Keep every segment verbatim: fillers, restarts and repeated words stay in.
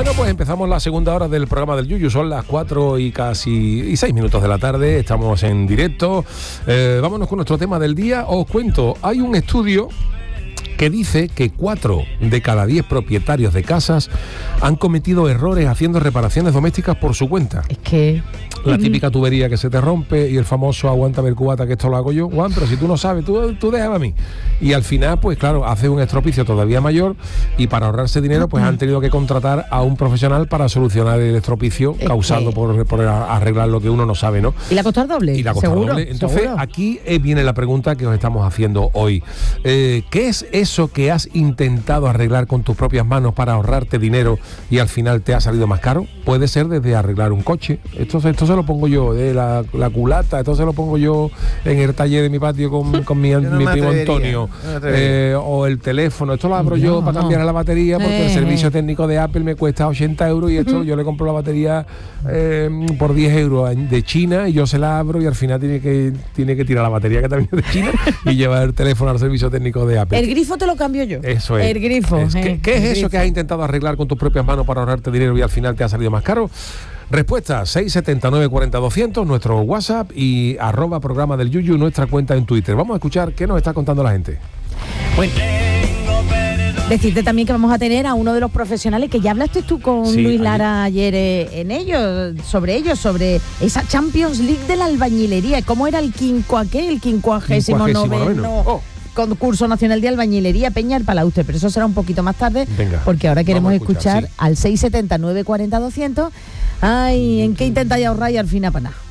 Bueno, pues empezamos la segunda hora del programa del Yuyu. Son las cuatro y casi y seis minutos de la tarde. Estamos en directo. Eh, vámonos con nuestro tema del día. Os cuento, hay un estudio que dice que cuatro de cada diez propietarios de casas han cometido errores haciendo reparaciones domésticas por su cuenta. Es que... La típica tubería que se te rompe y el famoso aguántame el cubata que esto lo hago yo. Juan, pero si tú no sabes, tú, tú déjame a mí. Y al final, pues claro, hace un estropicio todavía mayor y para ahorrarse dinero, pues han tenido que contratar a un profesional para solucionar el estropicio es causado que... por, por arreglar lo que uno no sabe, ¿no? ¿Y la costar doble? Y la costar ¿Seguro? doble. Entonces, ¿Seguro? aquí eh, viene la pregunta que os estamos haciendo hoy. Eh, ¿Qué es eso que has intentado arreglar con tus propias manos para ahorrarte dinero y al final te ha salido más caro? Puede ser desde arreglar un coche. Esto, esto se lo pongo yo, eh, la, la culata, esto se lo pongo yo en el taller de mi patio con, con mi, no mi primo Antonio. No eh, o el teléfono, esto lo abro no, yo para no. cambiar a la batería porque eh, el servicio técnico de Apple me cuesta ochenta euros y esto yo le compro la batería eh, por diez euros de China y yo se la abro y al final tiene que, tiene que tirar la batería que también es de China y llevar el teléfono al servicio técnico de Apple. El grifo te lo cambio yo. Eso es. El grifo. Es, eh, ¿Qué, qué el es grifo. eso que has intentado arreglar con tus propias manos para ahorrarte dinero y al final te ha salido más caro? Respuesta seis siete nueve cuatro cero doscientos, nuestro WhatsApp y arroba programa del Yuyu, nuestra cuenta en Twitter. Vamos a escuchar qué nos está contando la gente. Bueno, decirte también que vamos a tener a uno de los profesionales que ya hablaste tú con sí, Luis Lara ayer eh, en ellos, sobre ellos, sobre esa Champions League de la albañilería. ¿Cómo era el quinco aquel, el quincuagésimo noveno? Oh. Concurso Nacional de Albañilería Peña el Palauste, pero eso será un poquito más tarde. Venga, porque ahora queremos escuchar, escuchar sí. al seis siete nueve cuatro cero doscientos. Ay, ¿en qué intentáis ahorrar y al final para nada?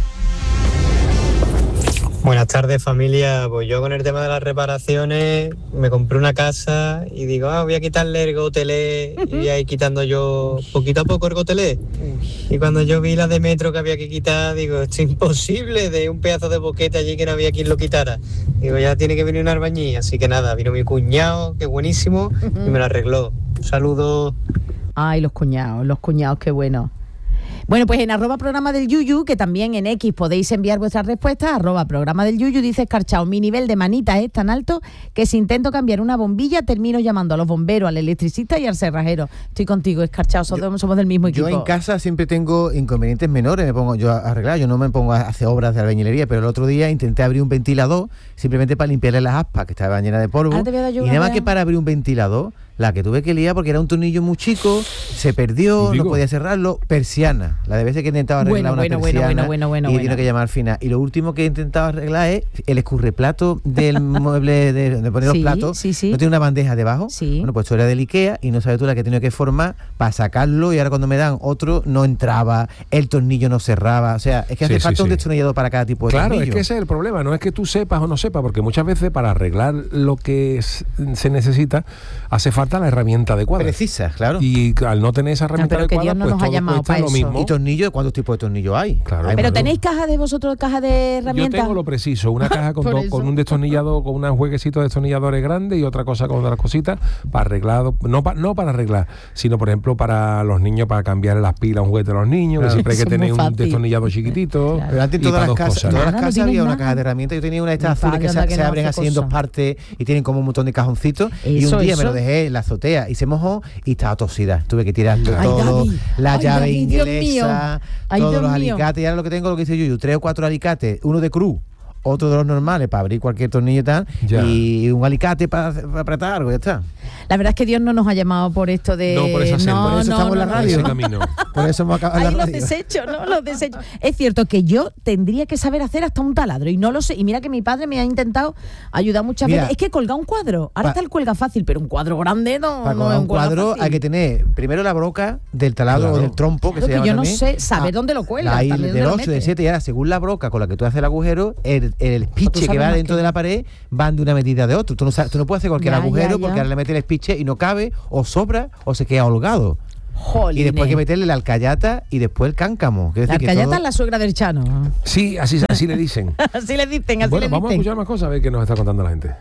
Buenas tardes, familia. Pues yo con el tema de las reparaciones me compré una casa y digo, ah, voy a quitarle el gotelé y voy a ir quitando yo poquito a poco el gotelé. Y cuando yo vi la de metro que había que quitar, digo, esto es imposible, de un pedazo de boquete allí que no había quien lo quitara. Digo, ya tiene que venir un albañil. Así que nada, vino mi cuñado, que buenísimo, y me lo arregló. Un saludo. Ay, los cuñados, los cuñados, qué bueno. Bueno, pues en arroba programa del Yuyu, que también en X podéis enviar vuestras respuestas, arroba programa del Yuyu, dice Escarchao, mi nivel de manita es tan alto que si intento cambiar una bombilla termino llamando a los bomberos, al electricista y al cerrajero. Estoy contigo, Escarchao, somos, somos del mismo equipo. Yo en casa siempre tengo inconvenientes menores, me pongo yo a arreglar, yo no me pongo a hacer obras de albañilería, pero el otro día intenté abrir un ventilador simplemente para limpiarle las aspas, que estaban llenas de polvo, y nada más que para abrir un ventilador, la que tuve que liar porque era un tornillo muy chico, se perdió, no podía cerrarlo, persiana. La de veces que he intentado arreglar bueno, una bueno, persiana bueno, bueno, bueno, y he bueno. tenido que llamar al final. Y lo último que he intentado arreglar es el escurreplato del mueble de donde poner sí, los platos. Sí, sí. No tiene una bandeja debajo. Sí. Bueno, pues esto era del Ikea y no sabes tú la que he tenido que formar para sacarlo y ahora cuando me dan otro no entraba, el tornillo no cerraba. O sea, es que hace sí, falta sí, un sí. destornillador para cada tipo de claro, tornillo. Claro, es que ese es el problema. No es que tú sepas o no sepas, porque muchas veces para arreglar lo que es, se necesita hace falta la herramienta adecuada. Precisa, claro. Y al no tener esa herramienta no, pero adecuada, que Dios no pues nos ha todo llamado cuesta para lo eso. mismo. ¿Y tornillo? ¿Cuántos tipos de tornillos hay? Claro, pero claro. ¿tenéis caja de vosotros, caja de herramientas? Yo tengo lo preciso, una caja con, do, con un destornillador, con un jueguecito de destornilladores grandes y otra cosa con otras cositas para arreglar, no, pa, no para arreglar, sino por ejemplo para los niños, para cambiar las pilas a un juguete de los niños, claro. que siempre hay que tener un destornillador chiquitito. Claro. Pero antes todas las casas, todas las casas no había nada. una caja de herramientas. Yo tenía una de estas azules que se, que se no abren así cosa. en dos partes y tienen como un montón de cajoncitos. Eso, y un día eso. me lo dejé en la azotea y se mojó y estaba tosida. Tuve que tirar Ay, todo, David. la Ay, llave David, inglesa, Ay, todos Dios los mío. alicates. Y ahora lo que tengo, lo que dice Yuyu, tres o cuatro alicates, uno de cruz, otro de los normales para abrir cualquier tornillo y tal, ya. y un alicate para, para apretar algo, ya está. La verdad es que Dios no nos ha llamado por esto de... No, por esa no, por eso no, estamos no, en la no, radio. No, camino. Por eso hemos acabado Ahí la los radio. desechos, ¿no? Los desechos. Es cierto que yo tendría que saber hacer hasta un taladro y no lo sé. Y mira que mi padre me ha intentado ayudar muchas mira, veces. Es que colgar un cuadro, ahora está el cuelga fácil, pero un cuadro grande no, para no es un, un cuadro fácil. hay que tener primero la broca del taladro claro. o del trompo, que claro se que llama yo también. no sé saber ah, dónde lo cuelga. Hay del ocho, del siete y ahora según la broca con la que tú haces el agujero, el, el piche que va dentro que... de la pared van de una medida de otro. Tú no, sabes, tú no puedes hacer cualquier ya, agujero ya, ya. porque ahora le metes el piche y no cabe, o sobra o se queda holgado. Jolines. Y después hay que meterle la alcayata y después el cáncamo. La alcayata todo... es la suegra del Chano. Sí, así, así le dicen. así le dicen, así bueno, le vamos dicen. a escuchar más cosas a ver qué nos está contando la gente.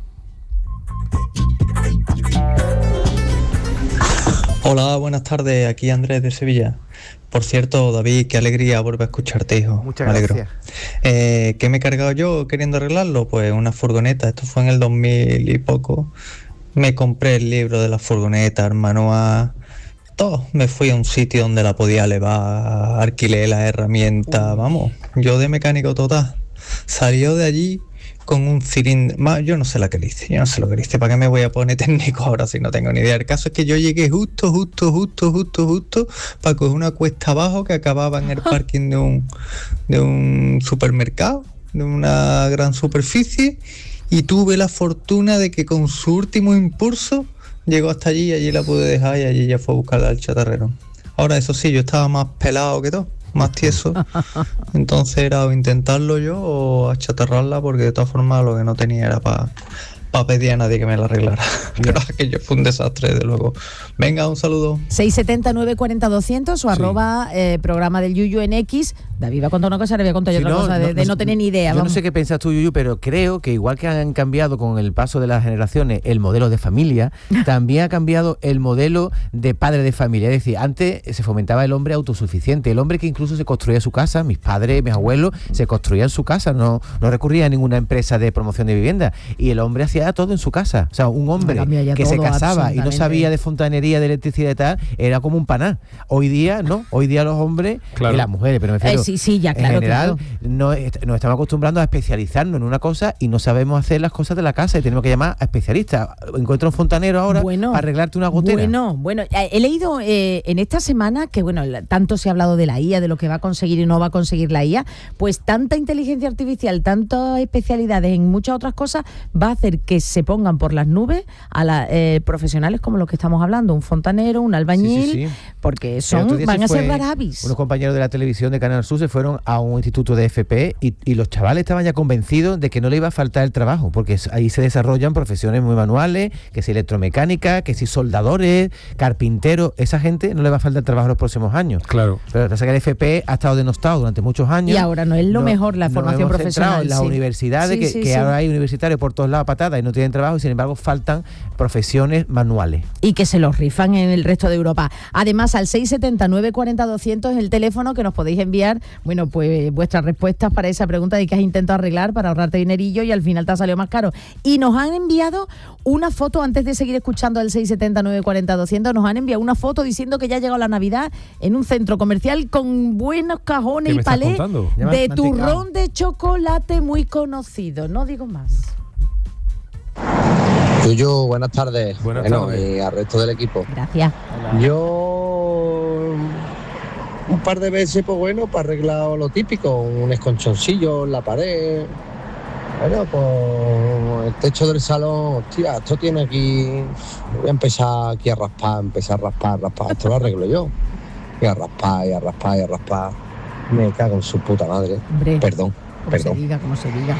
Hola, buenas tardes, aquí Andrés de Sevilla. Por cierto, David, qué alegría volver a escucharte, hijo. Muchas me alegro. gracias. Eh, ¿Qué me he cargado yo queriendo arreglarlo? Pues una furgoneta, esto fue en el dos mil y poco. Me compré el libro de la furgoneta, el manual, encantó. Me fui a un sitio donde la podía elevar, alquilé la herramienta, vamos, yo de mecánico total. Salió de allí con un cilindro, yo no sé lo que le hice, yo no sé lo que le hice, ¿para qué me voy a poner técnico ahora si no tengo ni idea? El caso es que yo llegué justo, justo, justo, justo, justo para coger una cuesta abajo que acababa en el parking de un, de un supermercado, de una gran superficie, y tuve la fortuna de que con su último impulso llegó hasta allí y allí la pude dejar y allí ya fue a buscarla al chatarrero. Ahora, eso sí, yo estaba más pelado que todo, más tieso, entonces era o intentarlo yo o achatarrarla, porque de todas formas lo que no tenía era para pa pedir a nadie que me la arreglara. Pero aquello fue un desastre, de luego. Venga, un saludo. seis setenta, nueve cuarenta, doscientos o sí. arroba eh, programa del Yuyu en X. David va a contar una cosa, le voy a contar yo sí, otra no, cosa, de no, de no tener ni idea. Yo vamos. No sé qué piensas tú, Yuyu, pero creo que igual que han cambiado con el paso de las generaciones el modelo de familia, también ha cambiado el modelo de padre de familia. Es decir, antes se fomentaba el hombre autosuficiente, el hombre que incluso se construía su casa. Mis padres, mis abuelos se construían su casa, no, no recurría a ninguna empresa de promoción de vivienda, y el hombre hacía todo en su casa. O sea, un hombre que se casaba y no sabía de fontanería, de electricidad y tal, era como un paná. Hoy día no, hoy día los hombres claro. y las mujeres, pero me refiero, eh, sí, sí, ya, claro, en general claro. no, nos estamos acostumbrando a especializarnos en una cosa y no sabemos hacer las cosas de la casa y tenemos que llamar a especialistas. Encuentra un fontanero ahora bueno, para arreglarte una gotera. Bueno, bueno, he leído eh, en esta semana que, bueno, tanto se ha hablado de la I A, de lo que va a conseguir y no va a conseguir la I A, pues tanta inteligencia artificial, tantas especialidades en muchas otras cosas, va a hacer que se pongan por las nubes a la, eh, profesionales como los que estamos hablando, un fontanero, un albañil, sí, sí, sí. porque son van a ser raravis. Unos compañeros de la televisión de Canal Sur se fueron a un instituto de F P y, y los chavales estaban ya convencidos de que no le iba a faltar el trabajo, porque ahí se desarrollan profesiones muy manuales, que si electromecánica, que si soldadores, carpinteros, esa gente no le va a faltar el trabajo en los próximos años. Claro. Pero la pasa que el F P ha estado denostado durante muchos años. Y ahora no es lo no, mejor la formación profesional. En las sí. universidades, sí, que, sí, que sí. ahora hay universitarios por todos lados patadas y no tienen trabajo, y sin embargo faltan profesiones manuales. Y que se los rifan en el resto de Europa. Además, al seis setenta, nueve cuarenta, doscientos es el teléfono que nos podéis enviar, bueno, pues vuestras respuestas para esa pregunta de qué has intentado arreglar para ahorrarte dinerillo y al final te ha salido más caro. Y nos han enviado una foto, antes de seguir escuchando el seis setenta, nueve cuarenta, doscientos, nos han enviado una foto diciendo que ya ha llegado la Navidad en un centro comercial con buenos cajones y palés de turrón de chocolate muy conocido. No digo más. Yuyu, buenas tardes. Buenas bueno, tardes. Y al resto del equipo. Gracias. Hola. Yo un par de veces, pues bueno, para arreglar lo típico, un esconchoncillo en la pared. Bueno, pues el techo del salón, hostia, esto tiene aquí, voy a empezar aquí a raspar, empezar a raspar, raspar, esto lo arreglo yo. Y a raspar, y a raspar, y a raspar. Me cago en su puta madre. Hombre, perdón, como perdón. se diga, como se diga.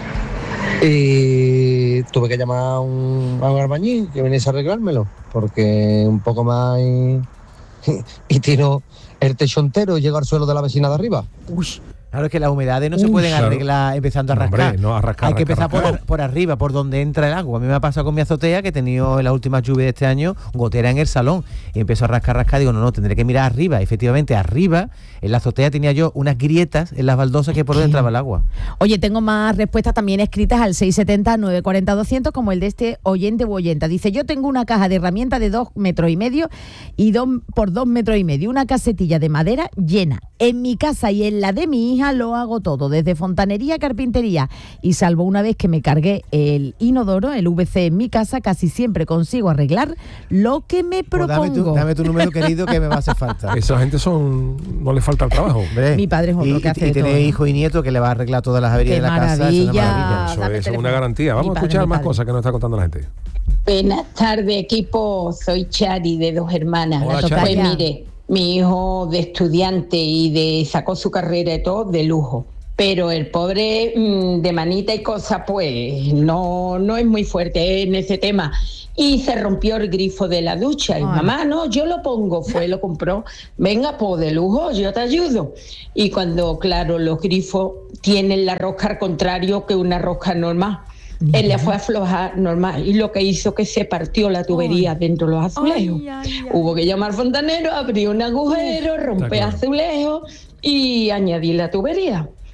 Y tuve que llamar a un, a un albañil que viniese a arreglármelo, porque un poco más y, y tiro el techo entero y llego al suelo de la vecina de arriba. Uy. Claro, es que las humedades no Uy, se pueden arreglar claro. empezando a rascar. No, hombre, no, a rascar Hay que rascar, empezar rascar. Por, por arriba, por donde entra el agua. A mí me ha pasado con mi azotea, que he tenido en las últimas lluvias de este año gotera en el salón. Y empezó a rascar, rascar. Digo, no, no, tendré que mirar arriba. Efectivamente, arriba, en la azotea tenía yo unas grietas en las baldosas que por donde entraba el agua. Oye, tengo más respuestas también escritas al seis setenta, nueve cuarenta, doscientos, como el de este oyente u oyenta. Dice, yo tengo una caja de herramientas de dos metros y medio y dos por dos metros y medio. Una casetilla de madera llena. En mi casa y en la de mi hija lo hago todo, desde fontanería a carpintería, y salvo una vez que me cargué el inodoro, el V C en mi casa, casi siempre consigo arreglar lo que me pues propongo. Dame tu, dame tu número, querido, que me va a hacer falta. Esa gente son no le falta el trabajo. Hombre. Mi padre es otro y, que hace y todo. tiene hijo y nieto que le va a arreglar todas las averías Qué de la maravilla. casa. Eso es una maravilla. Eso es, es una garantía. Vamos a escuchar más cosas que nos está contando la gente. Buenas tardes, equipo. Soy Chari, de Dos Hermanas. Hola, pues mire, mi hijo de estudiante y de sacó su carrera y todo de lujo. Pero el pobre mmm, de manita y cosa, pues no, no es muy fuerte en ese tema. Y se rompió el grifo de la ducha. Y Ay. mamá, no, yo lo pongo. Fue, lo compró. Venga, pues de lujo, yo te ayudo. Y cuando, claro, los grifos tienen la rosca al contrario que una rosca normal. Él le fue a aflojar normal y lo que hizo que se partió la tubería ay. dentro de los azulejos. Ay, ay, ay. Hubo que llamar al fontanero, abrir un agujero, romper claro. azulejos y añadir la tubería.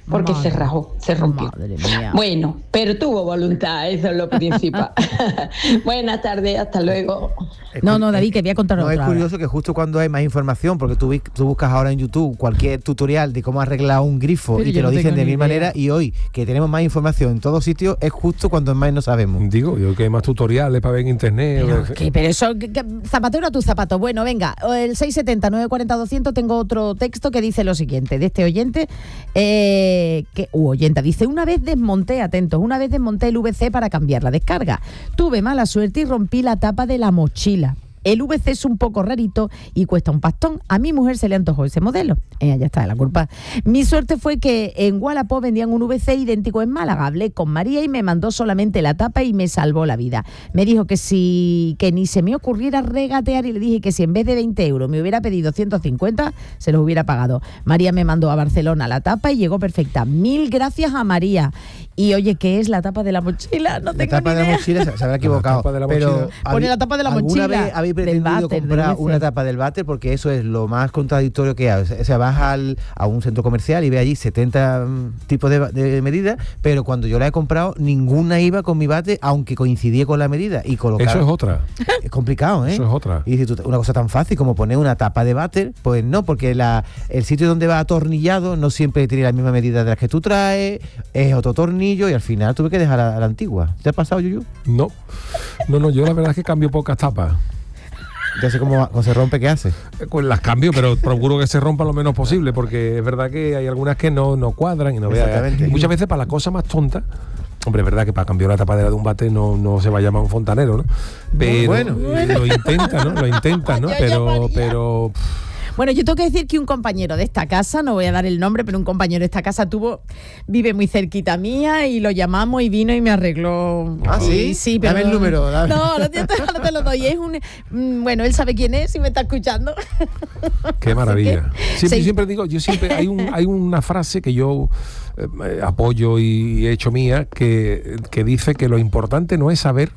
porque Madre. se rajó, se rompió. Madre mía. Bueno, pero tuvo voluntad, eso es lo principal. Buenas tardes, hasta luego. No, no, David, que voy a contar No, otra es ahora. curioso que justo cuando hay más información, porque tú, vi- tú buscas ahora en YouTube cualquier tutorial de cómo arreglar un grifo Pero y yo te lo no dicen tengo de ni mil idea. maneras, y hoy que tenemos más información en todos sitios es justo cuando más no sabemos. Digo, yo que hay más tutoriales para ver en internet. Pero, o- ¿qué? Pero eso, ¿qué- qué? Zapatero a tu zapato. Bueno, venga, el seis setenta, nueve cuarenta, doscientos, tengo otro texto que dice lo siguiente, de este oyente, eh, que, u oyenta, dice, una vez desmonté, atentos, una vez desmonté el V C para cambiar la descarga. Tuve mala suerte y rompí la tapa de la mochila. El V C es un poco rarito y cuesta un pastón. A mi mujer se le antojó ese modelo. Eh, ya está, la culpa. Mi suerte fue que en Wallapop vendían un V C idéntico en Málaga. Hablé con María y me mandó solamente la tapa y me salvó la vida. Me dijo que si que ni se me ocurriera regatear, y le dije que si en vez de veinte euros me hubiera pedido ciento cincuenta, se los hubiera pagado. María me mandó a Barcelona la tapa y llegó perfecta. Mil gracias a María. Y oye, ¿qué es la tapa de la mochila? No La tengo tapa ni de la idea. mochila se, se habrá equivocado. La tapa de la pero mochila. Pone la tapa de la ¿alguna mochila, vez habéis del pretendido váter, del comprar V C? una tapa del váter? Porque eso es lo más contradictorio que hay. O sea, o sea, vas al, a un centro comercial y ve allí setenta mm, tipos de, de medidas, pero cuando yo la he comprado, ninguna iba con mi váter, aunque coincidía con la medida. Y colocar, Eso es otra. es complicado, ¿eh? Eso es otra. Y dices tú, una cosa tan fácil como poner una tapa de váter, pues no, porque la, el sitio donde va atornillado no siempre tiene la misma medida de las que tú traes, es otro tornillo y al final tuve que dejar a la antigua. ¿Te ha pasado, Yuyu? No, no, no, yo la verdad es que cambio pocas tapas. Entonces, ¿cómo, cómo se rompe? ¿Qué hace? Eh, Pues las cambio, pero procuro que se rompa lo menos posible, porque es verdad que hay algunas que no, no cuadran y no veas. Exactamente. Muchas veces para la cosa más tonta, hombre, es verdad que para cambiar la tapadera de un bate no, no se va a llamar un fontanero, ¿no? Pero Bueno. eh, lo intenta, ¿no? Lo intenta, ¿no? Yo Pero, llamaría. pero Bueno, yo tengo que decir que un compañero de esta casa, no voy a dar el nombre, pero un compañero de esta casa tuvo, vive muy cerquita mía y lo llamamos y vino y me arregló. Ah, ¿sí? Sí, pero... Dame el número, dame. No, no te, no te lo doy. Es un, mm, bueno, él sabe quién es y me está escuchando. qué maravilla. que- Siempre, sí. siempre digo, yo siempre hay un, hay una frase que yo eh, apoyo y he hecho mía que, que dice que lo importante no es saber,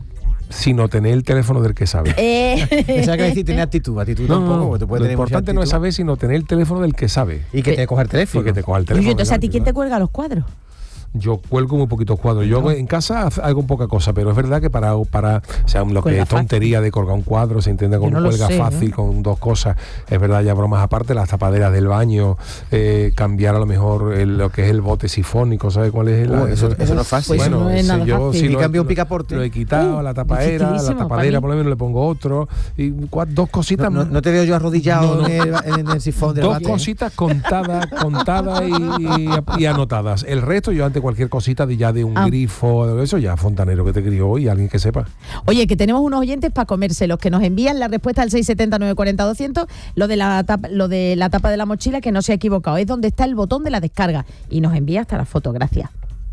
sino tener el teléfono del que sabe. Eh, Pensaba que decir tener actitud, actitud No, tampoco, no, porque te puede lo tener mucha importante no es actitud. saber, sino tener el teléfono del que sabe. Y que te coja el Y teléfono. que te coja el Uy, teléfono. entonces, ¿a ti claro, quién te claro. cuelga los cuadros? Yo cuelgo muy poquitos cuadros. Yo en casa hago poca cosa, pero es verdad que para, para o sea, lo que Cuelga es tontería de colgar un cuadro, se entiende con Yo no un lo cuelga sé, fácil, ¿eh? con dos cosas. Es verdad, ya bromas aparte, las tapaderas del baño, eh, cambiar a lo mejor el- lo que es el bote sifónico, ¿sabes cuál es? el Uh, eso- eso no es fácil. Pues bueno, no es ese nada yo fácil. si Y lo- cambio un lo- picaporte. Lo he quitado, Uh, la tapadera, la dificilísimo, tapadera para mí. por lo menos le pongo otro. Y cua- dos cositas No, no- no te veo yo arrodillado No, no. En, el, en el sifón del Dos váter, ¿eh? cositas contadas, contadas y, y- y anotadas. El resto, yo ante cualquier cosita de ya de un Ah. grifo, de eso ya fontanero que te crió y alguien que sepa. Oye, que tenemos unos oyentes para comérselos, que nos envían la respuesta al seis setenta, nueve cuarenta, doscientos, lo de la tapa, lo de la tapa de la mochila, que no se ha equivocado, es donde está el botón de la descarga. Y nos envía hasta la foto, gracias.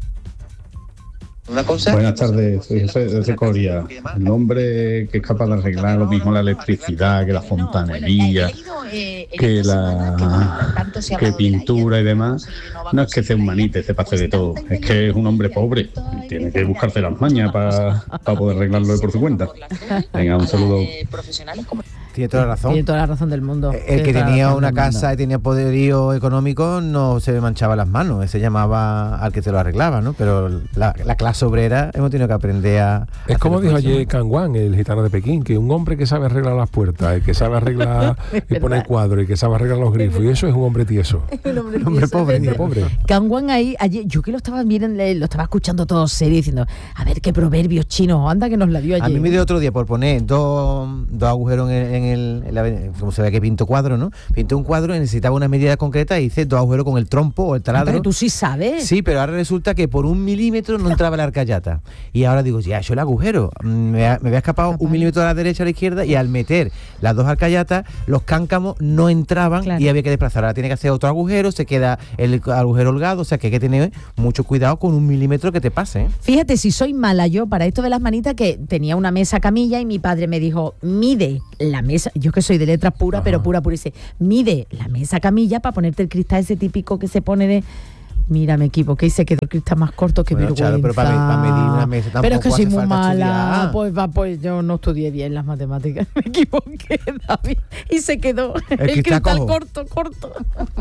Una cosa. Buenas tardes, soy José desde Coria. El hombre que es capaz de arreglar lo mismo la electricidad, que la fontanería, que la que pintura y demás, no es que sea un manite, se pase de todo, es que es un hombre pobre y tiene que buscarse las mañas para poder arreglarlo por su cuenta. Venga, un saludo. Tiene toda la razón. Tiene toda la razón del mundo. El Tiene que toda la tenía razón una del mundo. casa y tenía poderío económico no se manchaba las manos, ese llamaba al que te lo arreglaba, ¿no? Pero la, la clase obrera hemos tenido que aprender a... Es a como hacer dijo cosas. ayer Canguán, el gitano de Pekín, que un hombre que sabe arreglar las puertas, el que sabe arreglar y poner cuadros, y que sabe arreglar los grifos, y eso es un hombre tieso. Un hombre, Un hombre tieso, pobre, es verdad. pobre. Canguán ahí, ayer, yo que lo estaba viendo, lo estaba escuchando todo serio, diciendo, a ver qué proverbios chinos, anda que nos la dio ayer. A mí me dio otro día por poner dos, dos agujeros en, en el... en la- como se ve que pinto cuadro, ¿no? Pinté un cuadro y necesitaba una medida concreta y hice dos agujeros con el trompo o el Ah, taladro. pero tú sí sabes. Sí, pero ahora resulta que por un milímetro no entraba la arcayata. Y ahora digo, ya, yo el agujero. mm, Me, ha- me había escapado un milímetro a la derecha a la izquierda y al meter las dos arcayatas, los cáncamos no entraban Claro. y había que desplazar. Ahora tiene que hacer otro agujero, se queda el agujero holgado, o sea que hay que tener mucho cuidado con un milímetro que te pase, ¿eh? Fíjate, si soy mala yo para esto de las manitas, que tenía una mesa camilla y mi padre me dijo, mide la mesa, yo que soy de letras puras, pero pura, pura, dice, mide la mesa camilla para ponerte el cristal ese típico que se pone de... Mira, me equivoqué y se quedó el cristal más corto que bueno, vergüenza. Charo, pero para, para medir una mesa tampoco pero es que soy muy mala. Estudiar. Pues va, pues yo no estudié bien las matemáticas. Me equivoqué, David. Y se quedó el, el cristal, cristal corto, corto.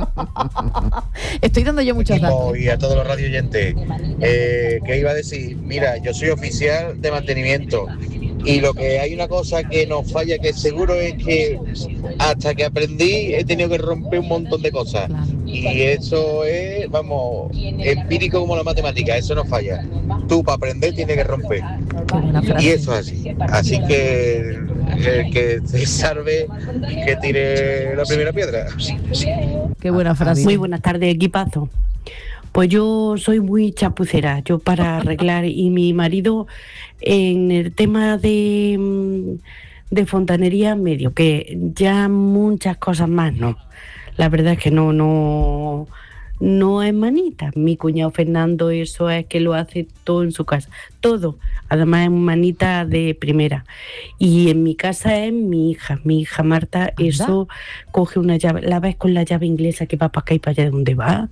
Estoy dando yo muchas datos. Y a todos los radio oyentes, eh, ¿qué iba a decir? Mira, yo soy oficial de mantenimiento. Y lo que hay una cosa que nos falla, que seguro es que hasta que aprendí he tenido que romper un montón de cosas. Claro. Y eso es, vamos, empírico como la matemática, eso no falla. Tú para aprender tienes que romper. Y eso es así. Así que el que se salve, que tire la primera piedra. Qué buena frase. Muy buenas tardes, equipazo. Pues yo soy muy chapucera, yo para arreglar, y mi marido en el tema de, de fontanería medio, que ya muchas cosas más no. La verdad es que no, no, no es manita. Mi cuñado Fernando, eso es que lo hace todo en su casa, todo. Además es manita de primera. Y en mi casa es mi hija, mi hija Marta, ¿anda? Eso coge una llave, la ves con la llave inglesa que va para acá y para allá de donde va.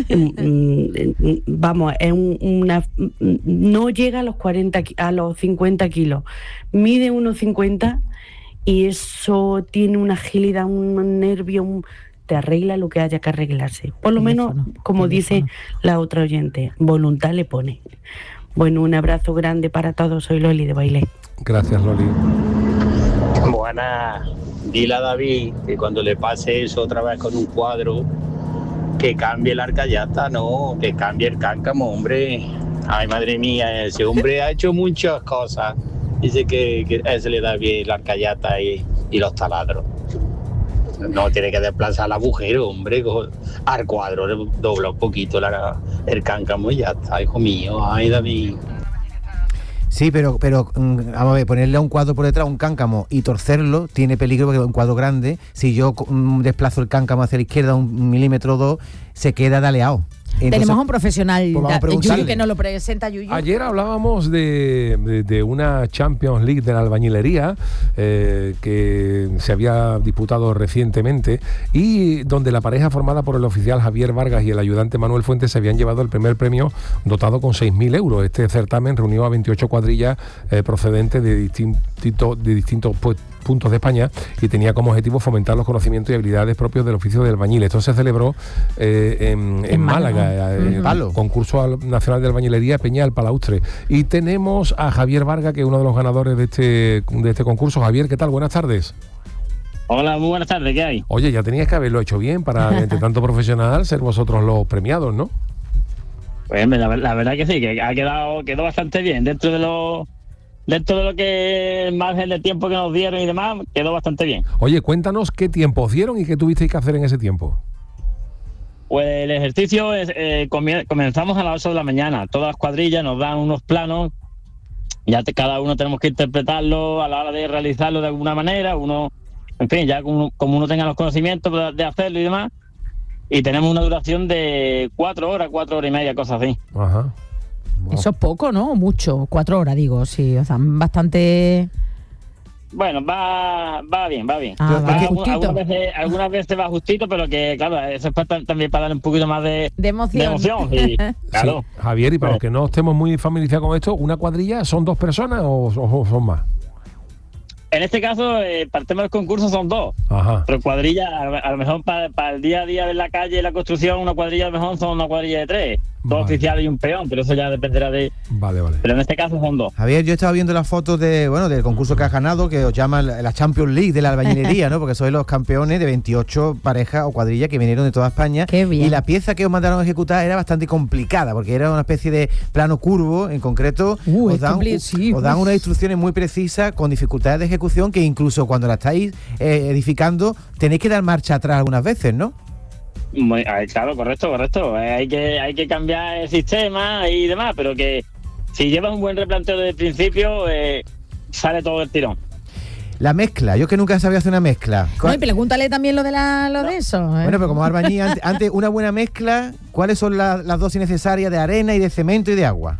Vamos, es una, no llega a los cuarenta, a los cincuenta kilos, mide unos cincuenta y eso tiene una agilidad, un nervio, un, te arregla lo que haya que arreglarse. Por lo teléfono, menos, como teléfono. Dice la otra oyente, voluntad le pone. Bueno, un abrazo grande para todos. Soy Loli de Bailé. Gracias, Loli. Buenas. Dile a David que cuando le pase eso otra vez con un cuadro, que cambie la arcayata, no, que cambie el cáncamo, hombre. Ay, madre mía, ese hombre ha hecho muchas cosas. Dice que, que a ese le da bien la arcayata y, y los taladros. No tiene que desplazar el agujero, hombre, al cuadro, dobla un poquito la, el cáncamo y ya está, hijo mío. Ay, David. Sí, pero, pero vamos a ver, ponerle a un cuadro por detrás un cáncamo y torcerlo tiene peligro porque es un cuadro grande. Si yo um, desplazo el cáncamo hacia la izquierda un milímetro o dos, se queda daleado. Entonces, tenemos a un profesional, pues Yuyu, que nos lo presenta Yuyu. Ayer hablábamos de, de, de una Champions League de la albañilería eh, que se había disputado recientemente y donde la pareja formada por el oficial Javier Vargas y el ayudante Manuel Fuentes se habían llevado el primer premio dotado con seis mil euros. Este certamen reunió a veintiocho cuadrillas eh, procedentes de, distinto, de distintos pues, puntos de España y tenía como objetivo fomentar los conocimientos y habilidades propios del oficio de albañil. Esto se celebró eh, en, en, en Málaga, Málaga eh, uh-huh. concurso nacional de albañilería Peña del Palaustre. Y tenemos a Javier Vargas, que es uno de los ganadores de este, de este concurso. Javier, ¿qué tal? Buenas tardes. Hola, muy buenas tardes, ¿qué hay? Oye, ya tenías que haberlo hecho bien para, entre tanto profesional, ser vosotros los premiados, ¿no? Pues la, la verdad que sí, que ha quedado, quedó bastante bien dentro de los... Dentro de lo que el margen de tiempo que nos dieron y demás, quedó bastante bien. Oye, cuéntanos qué tiempo os dieron y qué tuvisteis que hacer en ese tiempo. Pues el ejercicio es, eh, comenzamos a las ocho de la mañana. Todas las cuadrillas nos dan unos planos, ya te, cada uno tenemos que interpretarlo a la hora de realizarlo de alguna manera. Uno, en fin, ya como, como uno tenga los conocimientos de, de hacerlo y demás. Y tenemos una duración de cuatro horas, cuatro horas y media, cosas así. Ajá. Wow. Eso es poco, ¿no? Mucho, cuatro horas, digo, sí, o sea, bastante... Bueno, va va bien, va bien. Ah, va, va algunas, algunas, veces, algunas veces va justito, pero que, claro, eso es para, también para darle un poquito más de, de emoción. De emoción y, claro. Sí, Javier, y para los que no estemos muy familiarizados con esto, ¿una cuadrilla son dos personas o, o son más? En este caso, eh, para el tema del concurso son dos. Ajá. Pero cuadrilla, a, a lo mejor para, para el día a día de la calle y la construcción, una cuadrilla a lo mejor son una cuadrilla de tres. Dos vale. Oficiales y un peón, pero eso ya dependerá de... Vale, vale. Pero en este caso son dos. Javier, yo estaba viendo las fotos de, bueno, del concurso que has ganado, que os llama la Champions League de la albañilería, ¿no? Porque sois los campeones de veintiocho parejas o cuadrillas que vinieron de toda España. Qué bien. Y la pieza que os mandaron a ejecutar era bastante complicada, porque era una especie de plano curvo, en concreto. Uh, os, dan, compli- sí, os dan unas instrucciones muy precisas, con dificultades de ejecución, que incluso cuando la estáis eh, edificando, tenéis que dar marcha atrás algunas veces, ¿no? Muy, claro, correcto, correcto. Eh, hay que hay que cambiar el sistema y demás, pero que si llevas un buen replanteo desde el principio, eh, sale todo el tirón. La mezcla, yo que nunca sabía hacer una mezcla. No, y pregúntale también lo de la lo no. de eso. ¿eh? Bueno, pero como albañil, antes, antes una buena mezcla, ¿cuáles son la, las dosis necesarias de arena y de cemento y de agua?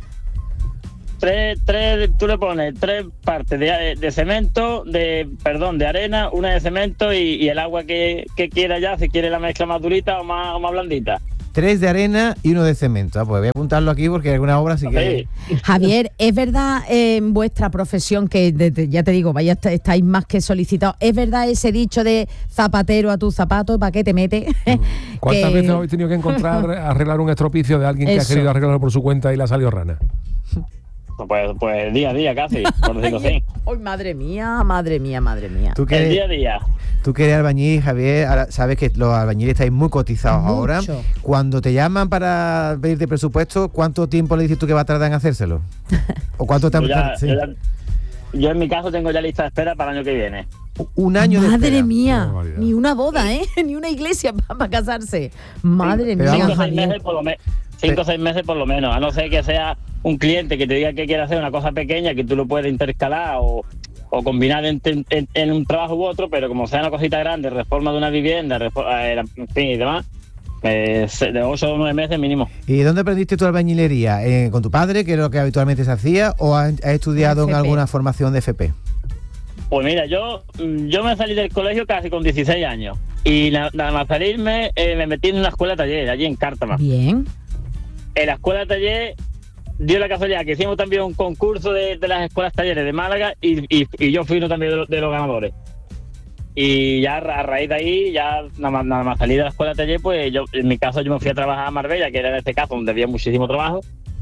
Tres, tres, tú le pones tres partes de, de cemento, de perdón, de arena, una de cemento y, y el agua que, que quiera ya, si quiere la mezcla más durita o más, o más blandita. tres de arena y uno de cemento. Ah, pues voy a apuntarlo aquí porque hay alguna obra sí que... Javier, ¿es verdad eh, en vuestra profesión que, de, de, ya te digo, vaya, estáis más que solicitados, es verdad ese dicho de zapatero a tu zapato, ¿para qué te metes? ¿Cuántas que... veces habéis tenido que encontrar, arreglar un estropicio de alguien Eso. que ha querido arreglarlo por su cuenta y le ha salido rana? Pues, pues día a día casi, por decirlo así. Ay, madre mía, madre mía, madre mía. ¿Tú El día a día. Tú que eres albañil, Javier, ahora sabes que los albañiles estáis muy cotizados Mucho. ahora. Cuando te llaman para pedirte presupuesto, ¿cuánto tiempo le dices tú que va a tardar en hacérselo? ¿O cuánto te ya, sí. yo, ya, yo en mi caso tengo ya lista de espera para el año que viene. Un año Madre de espera. mía, ni una boda, ¿eh? Ni una iglesia para pa casarse. Madre sí, mía, cinco, Javier. Seis meses por lo me- cinco o seis meses por lo menos, a no ser que sea un cliente que te diga que quiere hacer una cosa pequeña que tú lo puedes intercalar o, o combinar en, en, en un trabajo u otro, pero como sea una cosita grande, reforma de una vivienda, reforma, eh, en fin y demás, eh, de ocho o nueve meses mínimo. ¿Y dónde aprendiste tu albañilería? ¿Eh, ¿Con tu padre, que es lo que habitualmente se hacía, o has, has estudiado en alguna formación de F P? Pues mira, yo yo me salí del colegio casi con dieciséis años y nada, nada más salirme eh, me metí en una escuela de taller allí en Cártama. Bien. En la escuela de taller dio la casualidad que hicimos también un concurso de, de las escuelas talleres de Málaga y, y, y yo fui uno también de los, de los ganadores. Y ya a raíz de ahí, ya nada más, nada más salir de la escuela de taller, pues yo en mi caso yo me fui a trabajar a Marbella, que era en este caso donde había muchísimo trabajo.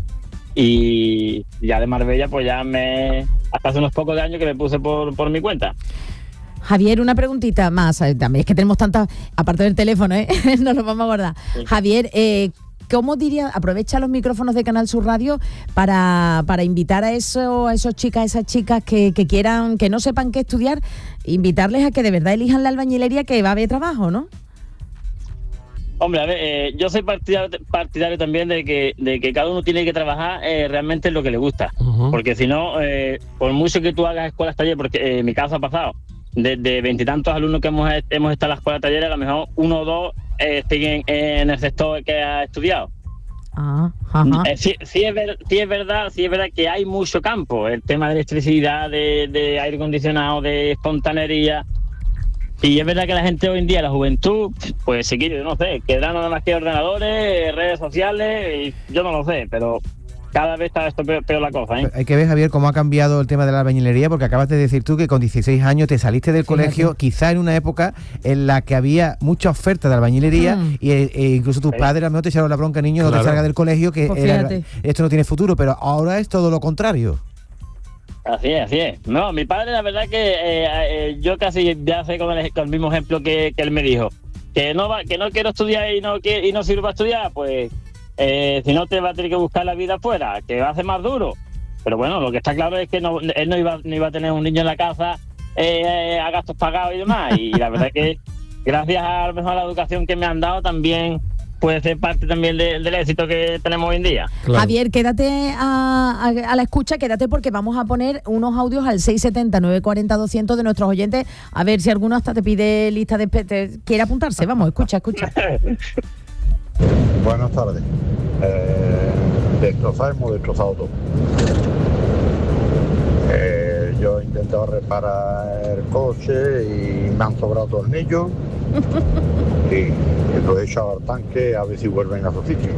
Y ya de Marbella pues ya me hasta hace unos pocos de años que me puse por, por mi cuenta. Javier, una preguntita más, también es que tenemos tantas, aparte del teléfono, ¿eh? Nos lo vamos a guardar. Sí. Javier, eh, ¿cómo diría, aprovecha los micrófonos de Canal Sur Radio para, para invitar a, eso, a esos chicas, a esas chicas que, que quieran, que no sepan qué estudiar, invitarles a que de verdad elijan la albañilería, que va a haber trabajo, ¿no? Hombre, a ver, eh, yo soy partidario, partidario también de que, de que cada uno tiene que trabajar eh, realmente en lo que le gusta. Uh-huh. Porque si no, eh, por mucho que tú hagas escuelas taller, porque eh, en mi caso ha pasado, de veintitantos alumnos que hemos, hemos estado en la escuela taller, a lo mejor uno o dos eh, siguen en el sector que ha estudiado. Ah, ajá. Eh, sí, sí, es ver, sí es verdad, sí es verdad que hay mucho campo, el tema de electricidad, de, de aire acondicionado, de fontanería. Y es verdad que la gente hoy en día, la juventud, pues se quiere, no sé, quedarán nada más que ordenadores, redes sociales, y yo no lo sé, pero cada vez está esto peor, peor la cosa, ¿eh? Hay que ver, Javier, cómo ha cambiado el tema de la albañilería, porque acabas de decir tú que con dieciséis años te saliste del sí, colegio, sí. quizá en una época en la que había mucha oferta de albañilería mm. y e, e incluso tus sí. padres a lo mejor te echaron la bronca, niño, claro. no te salgas del colegio, que pues era, esto no tiene futuro, pero ahora es todo lo contrario. Así es, así es. No, mi padre, la verdad que eh, eh, yo casi ya sé con el, con el mismo ejemplo que, que él me dijo, que no va, que no quiero estudiar y no que, y no sirve para estudiar, pues eh, si no te va a tener que buscar la vida afuera, que va a ser más duro. Pero bueno, lo que está claro es que no, él no iba, no iba a tener un niño en la casa eh, a gastos pagados y demás. Y la verdad que gracias a, a lo mejor a la educación que me han dado también puede ser parte también de, del éxito que tenemos hoy en día. Claro. Javier, quédate a, a, a la escucha, quédate porque vamos a poner unos audios al seis setenta, nueve cuarenta, doscientos de nuestros oyentes, a ver si alguno hasta te pide lista de... Te, quiere apuntarse, vamos, escucha, escucha. Buenas tardes. Eh, destrozar, hemos destrozado todo. Eh, yo he intentado reparar el coche y me han sobrado tornillos. Sí, lo he echado al tanque a ver si vuelven a su sitio.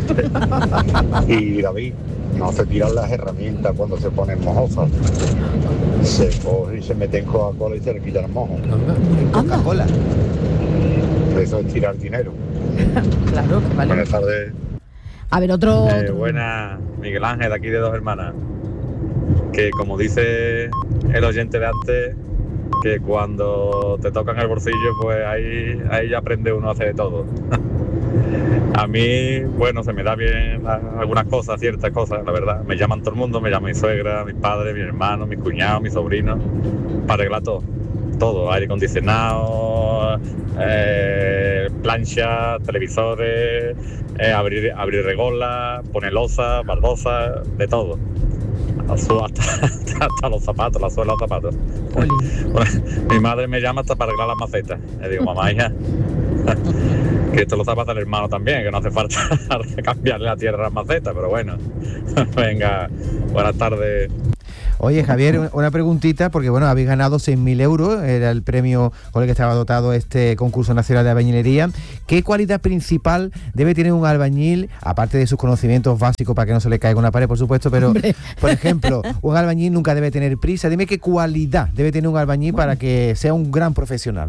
Y David, no se tiran las herramientas cuando se ponen mojosas. Se coge y se mete en Coca-Cola y se le quita el mojo. ¿En Coca-Cola? Eso es tirar dinero. Claro, que vale. Buenas tardes. A ver, otro... Eh, buenas, Miguel Ángel, aquí de Dos Hermanas. Que como dice el oyente de antes, que cuando te tocan el bolsillo, pues ahí, ahí ya aprende uno a hacer de todo. A mí, bueno, se me da bien la, algunas cosas, ciertas cosas, la verdad. Me llaman todo el mundo, me llama mi suegra, mis padres, mi hermano, mis cuñados, mis sobrinos, para arreglar todo. Todo, aire acondicionado, eh, plancha, televisores, eh, abrir, abrir regolas, poner losas, baldosas, de todo. Hasta, hasta, hasta los zapatos, la suela de los zapatos. Bueno, mi madre me llama hasta para arreglar las macetas. Le digo, mamá, hija, que esto lo sabe hacer el hermano también, que no hace falta cambiarle la tierra a las macetas, pero bueno. Venga, buenas tardes. Oye, Javier, una preguntita, porque bueno, habéis ganado seis mil euros, era el premio con el que estaba dotado este concurso nacional de albañilería. ¿Qué cualidad principal debe tener un albañil, aparte de sus conocimientos básicos para que no se le caiga una pared, por supuesto, pero, Hombre. por ejemplo, un albañil nunca debe tener prisa? Dime qué cualidad debe tener un albañil bueno. para que sea un gran profesional.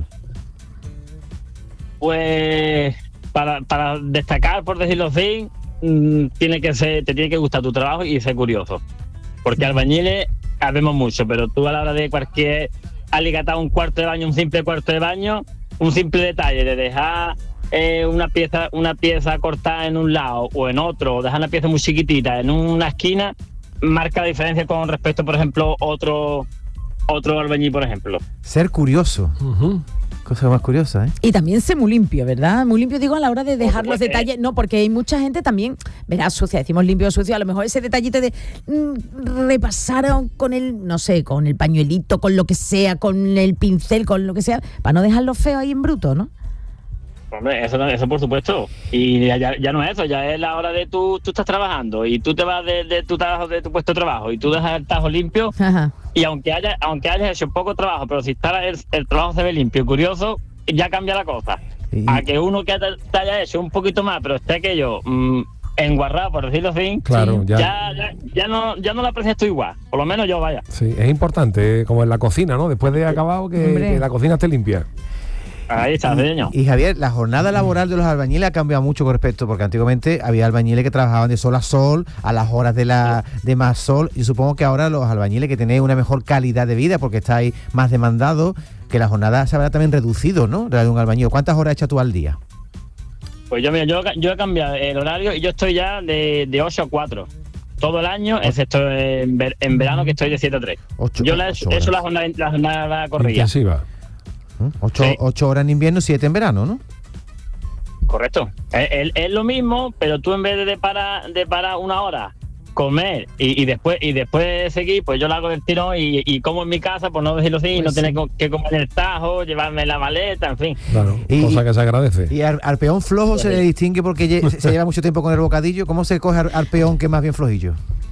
Pues para, para destacar, por decirlo así, mmm, tiene que ser, te tiene que gustar tu trabajo y ser curioso. Porque albañiles sabemos mucho, pero tú a la hora de cualquier alicatar un cuarto de baño, un simple cuarto de baño, un simple detalle de dejar eh, una pieza una pieza cortada en un lado o en otro, o dejar una pieza muy chiquitita en una esquina, marca la diferencia con respecto, por ejemplo, otro otro albañil, por ejemplo. Ser curioso. Uh-huh. Cosa más curiosa, ¿eh? Y también sé muy limpio, ¿verdad? Muy limpio, digo, a la hora de dejar los detalles. No, porque hay mucha gente también, verás, sucia, decimos limpio o sucio, a lo mejor ese detallito de mm, repasar con el, no sé, con el pañuelito, con lo que sea, con el pincel, con lo que sea, para no dejarlo feo ahí en bruto, ¿no? Hombre, eso, eso por supuesto. Y ya, ya no es eso, ya es la hora de tú, tú estás trabajando y tú te vas de, de tu trabajo, de tu puesto de trabajo y tú dejas el tajo limpio. Ajá. Y aunque haya, aunque hayas hecho poco trabajo, pero si está el, el trabajo se ve limpio y curioso, ya cambia la cosa. Sí. A que uno que te, te haya hecho un poquito más, pero esté aquello mmm, enguarrado, por decirlo así, claro, ya. Ya, ya, ya no ya no lo aprecias tú igual, por lo menos yo, vaya. Sí, es importante, como en la cocina, ¿no? Después de acabado, que, que la cocina esté limpia. Ahí está, señor. Y, y Javier, la jornada laboral de los albañiles ha cambiado mucho con respecto, porque antiguamente había albañiles que trabajaban de sol a sol, a las horas de la de más sol, y supongo que ahora los albañiles que tenéis una mejor calidad de vida, porque estáis más demandados, que la jornada se habrá también reducido, ¿no? De un albañil. ¿Cuántas horas echas tú al día? Pues yo, mira, yo, yo he cambiado el horario y yo estoy ya de, de ocho a cuatro. Todo el año, excepto en, ver, en verano, que estoy de siete a tres. ocho, yo la, ocho eso la jornada, la jornada corrida. Intensiva. Ocho, sí. ocho horas en invierno, siete en verano, ¿no? Correcto. Es, es, es lo mismo, pero tú en vez de parar de parar una hora, comer y, y después y después seguir, pues yo lo hago del tirón y, y como en mi casa, por no decirlo así, pues no sí. tener que comer el tajo, llevarme la maleta, en fin. Claro, y, cosa que se agradece. Y al, al peón flojo sí. se le distingue porque lle, se lleva mucho tiempo con el bocadillo. ¿Cómo se coge al, al peón que es más bien flojillo?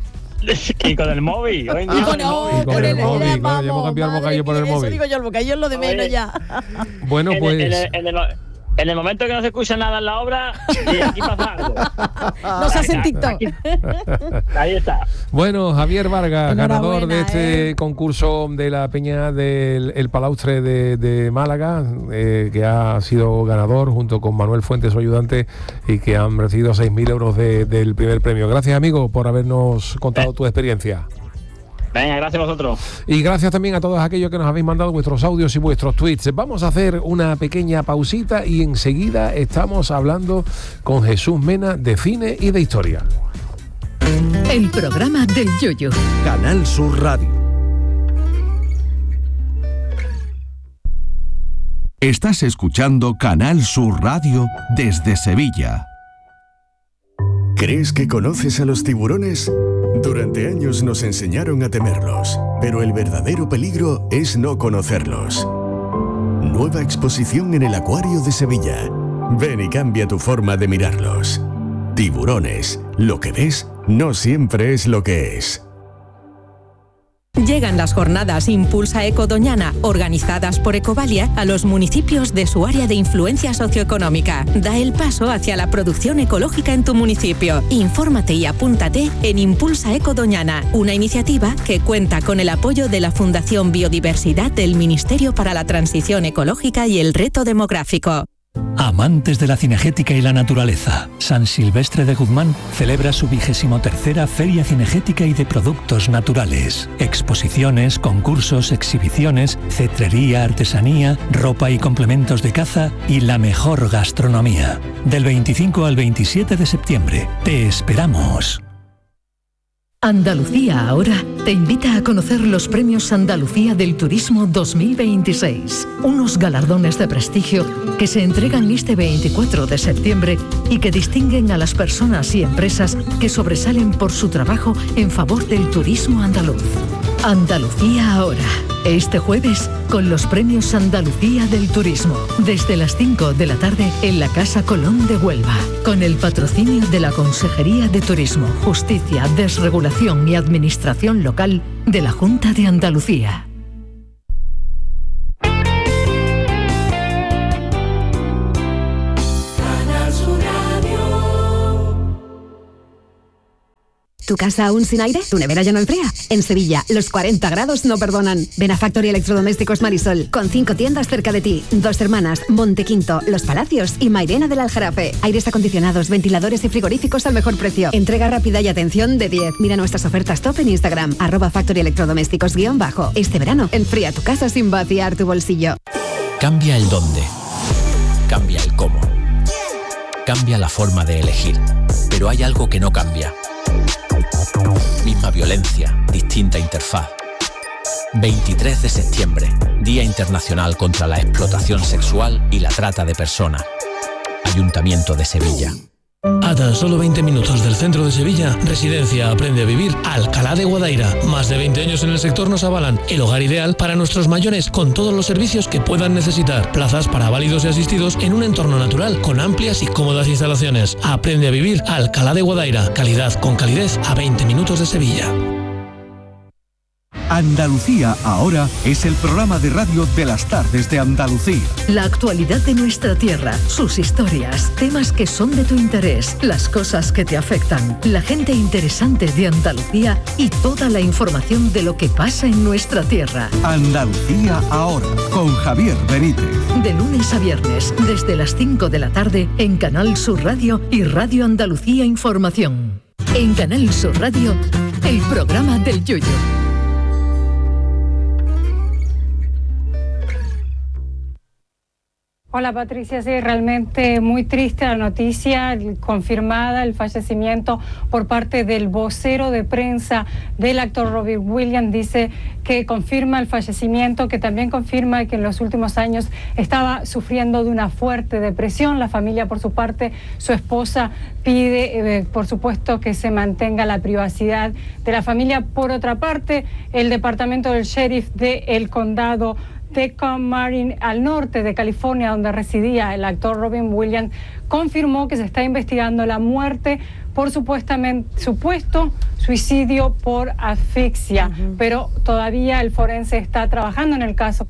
Y con el móvil. Hoy en día y con, no, y con, con el, el móvil, el, claro, ya hemos cambiado el bocadillo por el móvil. Eso digo yo, el bocadillo es lo de menos ya. Bueno, en pues... El, en, el, en, el, en el momento que no se escucha nada en la obra, y aquí pasa algo. No se hace en TikTok. Ahí está. Bueno, Javier Vargas, ganador de este eh. concurso de la Peña del el Palaustre de, de Málaga, eh, que ha sido ganador junto con Manuel Fuentes, su ayudante, y que han recibido seis mil euros de, del primer premio. Gracias, amigo, por habernos contado eh. tu experiencia. Venga, gracias a vosotros. Y gracias también a todos aquellos que nos habéis mandado vuestros audios y vuestros tweets. Vamos a hacer una pequeña pausita y enseguida estamos hablando con Jesús Mena de cine y de historia. El programa del Yoyo. Canal Sur Radio. Estás escuchando Canal Sur Radio desde Sevilla. ¿Crees que conoces a los tiburones? Durante años nos enseñaron a temerlos, pero el verdadero peligro es no conocerlos. Nueva exposición en el Acuario de Sevilla. Ven y cambia tu forma de mirarlos. Tiburones, lo que ves no siempre es lo que es. Llegan las jornadas Impulsa Eco Doñana, organizadas por Ecovalia, a los municipios de su área de influencia socioeconómica. Da el paso hacia la producción ecológica en tu municipio. Infórmate y apúntate en Impulsa Eco Doñana, una iniciativa que cuenta con el apoyo de la Fundación Biodiversidad del Ministerio para la Transición Ecológica y el Reto Demográfico. Amantes de la cinegética y la naturaleza, San Silvestre de Guzmán celebra su vigésimo tercera Feria Cinegética y de Productos Naturales. Exposiciones, concursos, exhibiciones, cetrería, artesanía, ropa y complementos de caza y la mejor gastronomía. Del veinticinco al veintisiete de septiembre. Te esperamos. Andalucía Ahora te invita a conocer los premios Andalucía del Turismo dos mil veintiséis, unos galardones de prestigio que se entregan este veinticuatro de septiembre y que distinguen a las personas y empresas que sobresalen por su trabajo en favor del turismo andaluz. Andalucía ahora. Este jueves con los premios Andalucía del Turismo. Desde las cinco de la tarde en la Casa Colón de Huelva. Con el patrocinio de la Consejería de Turismo, Justicia, Desregulación y Administración Local de la Junta de Andalucía. ¿Tu casa aún sin aire? ¿Tu nevera ya no enfría? En Sevilla, los cuarenta grados no perdonan. Ven a Factory Electrodomésticos Marisol, con cinco tiendas cerca de ti. Dos Hermanas, Montequinto, Los Palacios y Mairena del Aljarafe. Aires acondicionados, ventiladores y frigoríficos al mejor precio. Entrega rápida y atención de diez. Mira nuestras ofertas top en Instagram, arroba Factory Electrodomésticos guión bajo. Este verano, enfría tu casa sin vaciar tu bolsillo. Cambia el dónde. Cambia el cómo. Cambia la forma de elegir. Pero hay algo que no cambia. Misma violencia, distinta interfaz. veintitrés de septiembre, Día Internacional contra la Explotación Sexual y la Trata de Personas. Ayuntamiento de Sevilla. A tan solo veinte minutos del centro de Sevilla, Residencia Aprende a Vivir Alcalá de Guadaira. Más de veinte años en el sector nos avalan. El hogar ideal para nuestros mayores, con todos los servicios que puedan necesitar. Plazas para válidos y asistidos en un entorno natural, con amplias y cómodas instalaciones. Aprende a Vivir Alcalá de Guadaira. Calidad con calidez a veinte minutos de Sevilla. Andalucía ahora es el programa de radio de las tardes de Andalucía. La actualidad de nuestra tierra, sus historias, temas que son de tu interés, las cosas que te afectan, la gente interesante de Andalucía y toda la información de lo que pasa en nuestra tierra. Andalucía ahora, con Javier Benítez. De lunes a viernes, desde las cinco de la tarde, en Canal Sur Radio y Radio Andalucía Información. En Canal Sur Radio, el programa del Yoyo. Hola Patricia, sí, realmente muy triste la noticia confirmada, el fallecimiento por parte del vocero de prensa del actor Robin Williams. Dice que confirma el fallecimiento, que también confirma que en los últimos años estaba sufriendo de una fuerte depresión. La familia, por su parte, su esposa pide, eh, por supuesto, que se mantenga la privacidad de la familia. Por otra parte, el departamento del sheriff del condado de Comarin, al norte de California, donde residía el actor Robin Williams, confirmó que se está investigando la muerte por supuestamente supuesto suicidio por asfixia, uh-huh. pero todavía el forense está trabajando en el caso.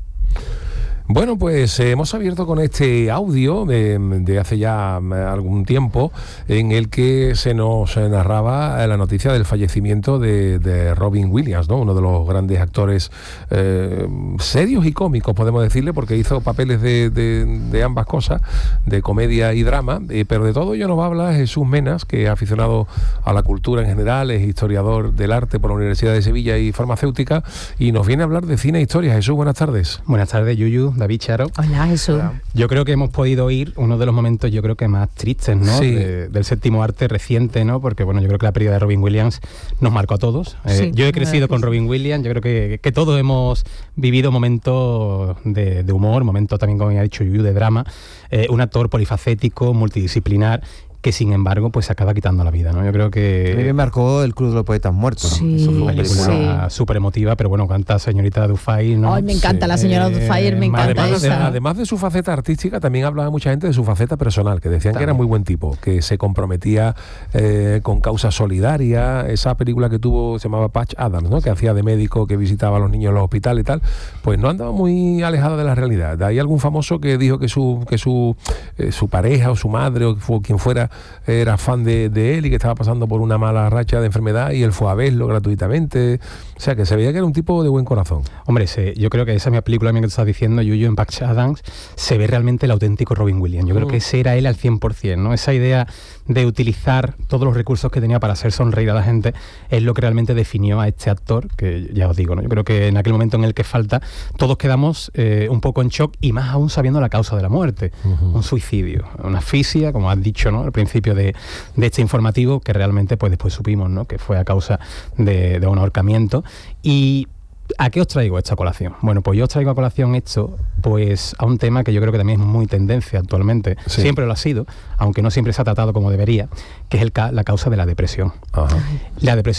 Bueno, pues eh, hemos abierto con este audio de, de hace ya algún tiempo en el que se nos narraba la noticia del fallecimiento de, de Robin Williams, ¿no? Uno de los grandes actores eh, serios y cómicos, podemos decirle, porque hizo papeles de, de, de ambas cosas, de comedia y drama, eh, pero de todo ello nos va a hablar Jesús Menas, que es aficionado a la cultura en general, es historiador del arte por la Universidad de Sevilla y farmacéutica, y nos viene a hablar de cine e historia. Jesús, buenas tardes. Buenas tardes, Yuyu. David Charo. Hola, Jesús. Hola. Yo creo que hemos podido oír uno de los momentos, yo creo que más tristes, ¿no? Sí. De, del séptimo arte reciente, ¿no? Porque, bueno, yo creo que la pérdida de Robin Williams nos marcó a todos. Eh, sí, yo he crecido con Robin Williams, yo creo que, que todos hemos vivido momentos de, de humor, momentos también, como ya ha dicho Yuyu, de drama. Eh, un actor polifacético, multidisciplinar, que sin embargo pues se acaba quitando la vida, ¿no? Yo creo que... A mí me marcó El Club de los Poetas Muertos, sí, ¿no? Eso fue una película sí. súper emotiva, pero bueno, canta señorita Dufay, ¿no? Ay, me encanta sí. la señora Dufay, me encanta además, esa. Además de su faceta artística, también hablaba mucha gente de su faceta personal, que decían también. que era muy buen tipo, que se comprometía eh, con causas solidarias. Esa película que tuvo, se llamaba Patch Adams, ¿no? Que hacía de médico, que visitaba a los niños en los hospitales y tal, pues no andaba muy alejada de la realidad. Hay algún famoso que dijo que su que su, eh, su pareja o su madre o fue, quien fuera era fan De, de él y que estaba pasando por una mala racha de enfermedad y él fue a verlo gratuitamente. O sea, que se veía que era un tipo de buen corazón. Hombre, sí, yo creo que esa misma película que te estás diciendo, Yuyu, en Patch Adams, se ve realmente el auténtico Robin Williams. Yo mm. creo que ese era él al cien por ciento, ¿no? Esa idea de utilizar todos los recursos que tenía para hacer sonreír a la gente es lo que realmente definió a este actor, que ya os digo, ¿no? Yo creo que en aquel momento en el que falta, todos quedamos eh, un poco en shock, y más aún sabiendo la causa de la muerte. Uh-huh. Un suicidio, una asfixia, como has dicho, ¿no? Al principio de de este informativo, que realmente pues después supimos, ¿no? que fue a causa de, de un ahorcamiento. Y ¿a qué os traigo esta colación? Bueno, pues yo os traigo a colación esto, pues a un tema que yo creo que también es muy tendencia actualmente, sí. siempre lo ha sido, aunque no siempre se ha tratado como debería, que es el ca- la causa de la depresión. Ajá. La depresión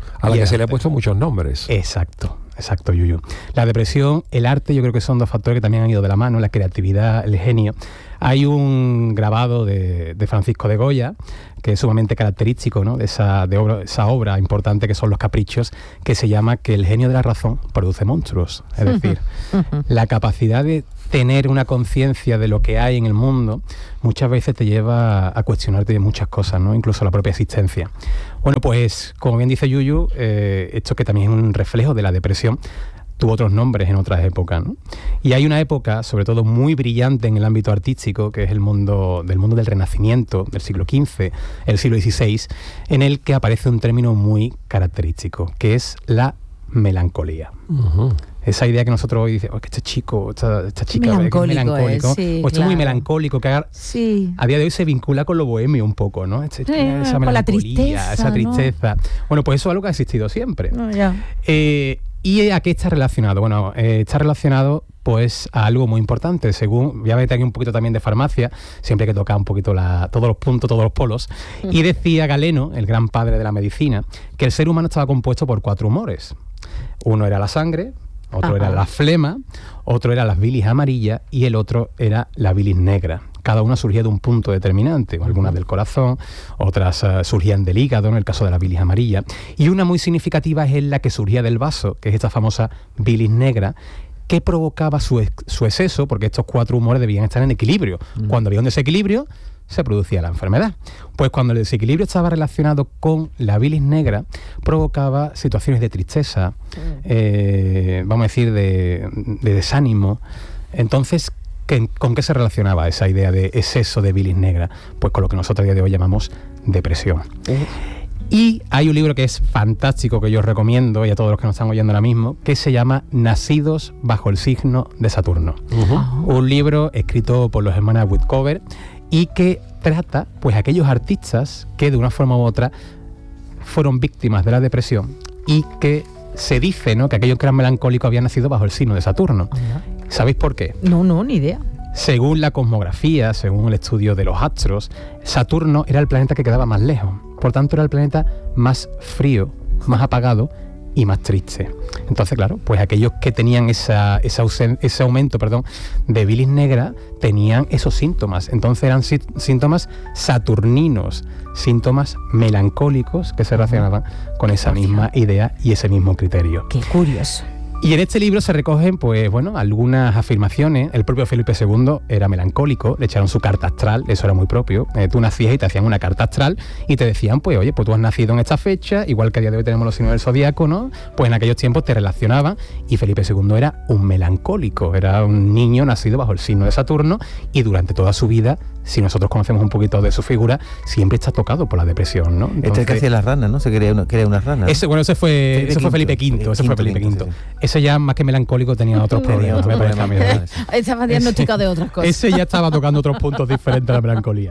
A la que se le ha puesto muchos nombres. Exacto. Exacto, Yuyu. La depresión, el arte, yo creo que son dos factores que también han ido de la mano, la creatividad, el genio. Hay un grabado de, de Francisco de Goya, que es sumamente característico, ¿no?, de, esa, de obra, esa obra importante que son Los Caprichos, que se llama Que el genio de la razón produce monstruos. Es decir, la capacidad de tener una conciencia de lo que hay en el mundo muchas veces te lleva a cuestionarte de muchas cosas, ¿no?, incluso la propia existencia. Bueno, pues como bien dice Yuyu, eh, esto que también es un reflejo de la depresión, tuvo otros nombres en otras épocas, ¿no? Y hay una época, sobre todo muy brillante en el ámbito artístico, que es el mundo del mundo del Renacimiento, del siglo quince, el siglo dieciséis, en el que aparece un término muy característico, que es la melancolía. Uh-huh. Esa idea que nosotros hoy decimos, oh, que este chico, esta, esta chica melancólico, es melancólico, es, sí, o esto claro. es muy melancólico, que a, sí. a día de hoy se vincula con lo bohemio un poco, ¿no? Este, sí, esa con melancolía, la tristeza, esa tristeza. ¿no? Bueno, pues eso es algo que ha existido siempre. No, ya. Eh, ¿Y a qué está relacionado? Bueno, eh, está relacionado pues a algo muy importante. Según, voy a meter aquí un poquito también de farmacia, siempre hay que tocar un poquito la, todos los puntos, todos los polos. Y decía Galeno, el gran padre de la medicina, que el ser humano estaba compuesto por cuatro humores. Uno era la sangre, otro Ajá. era la flema, otro era las bilis amarillas y el otro era la bilis negra. Cada una surgía de un punto determinante, algunas del corazón, otras uh, surgían del hígado, en el caso de la bilis amarilla, y una muy significativa es la que surgía del vaso, que es esta famosa bilis negra, que provocaba su, ex su exceso, porque estos cuatro humores debían estar en equilibrio. Mm. Cuando había un desequilibrio, se producía la enfermedad. Pues cuando el desequilibrio estaba relacionado con la bilis negra, provocaba situaciones de tristeza, mm. eh, vamos a decir, de, de desánimo. Entonces, ¿qué, ¿con qué se relacionaba esa idea de exceso de bilis negra? Pues con lo que nosotros a día de hoy llamamos depresión. Mm. Y hay un libro que es fantástico, que yo os recomiendo, y a todos los que nos están oyendo ahora mismo, que se llama Nacidos bajo el signo de Saturno. Uh-huh. Un libro escrito por los hermanos Whitcover y que trata pues aquellos artistas que de una forma u otra fueron víctimas de la depresión y que se dice, ¿no?, que aquellos que eran melancólicos habían nacido bajo el signo de Saturno. Uh-huh. ¿Sabéis por qué? No, no, ni idea. Según la cosmografía, según el estudio de los astros, Saturno era el planeta que quedaba más lejos. Por tanto, era el planeta más frío, más apagado y más triste. Entonces, claro, pues aquellos que tenían esa, esa ese aumento perdón, de bilis negra tenían esos síntomas. Entonces eran sí, síntomas saturninos, síntomas melancólicos que se relacionaban con esa misma idea y ese mismo criterio. Qué curioso. Y en este libro se recogen, pues bueno, algunas afirmaciones. El propio Felipe segundo era melancólico, le echaron su carta astral, eso era muy propio. Eh, tú nacías y te hacían una carta astral y te decían, pues oye, pues tú has nacido en esta fecha, igual que a día de hoy tenemos los signos del zodiaco, ¿no? Pues en aquellos tiempos te relacionaban y Felipe segundo era un melancólico, era un niño nacido bajo el signo de Saturno y durante toda su vida, si nosotros conocemos un poquito de su figura, siempre está tocado por la depresión, ¿no? Entonces, este es que hacía las ranas, ¿no? Se quería una, quería unas ranas. Ese, bueno, ese fue, ese fue Felipe quinto, ese fue Felipe quinto. Sí. Ese ya más que melancólico tenía otros problemas. Me parece a mí, estaba diagnosticado de otras cosas. Ese ya estaba tocando otros puntos diferentes de la melancolía.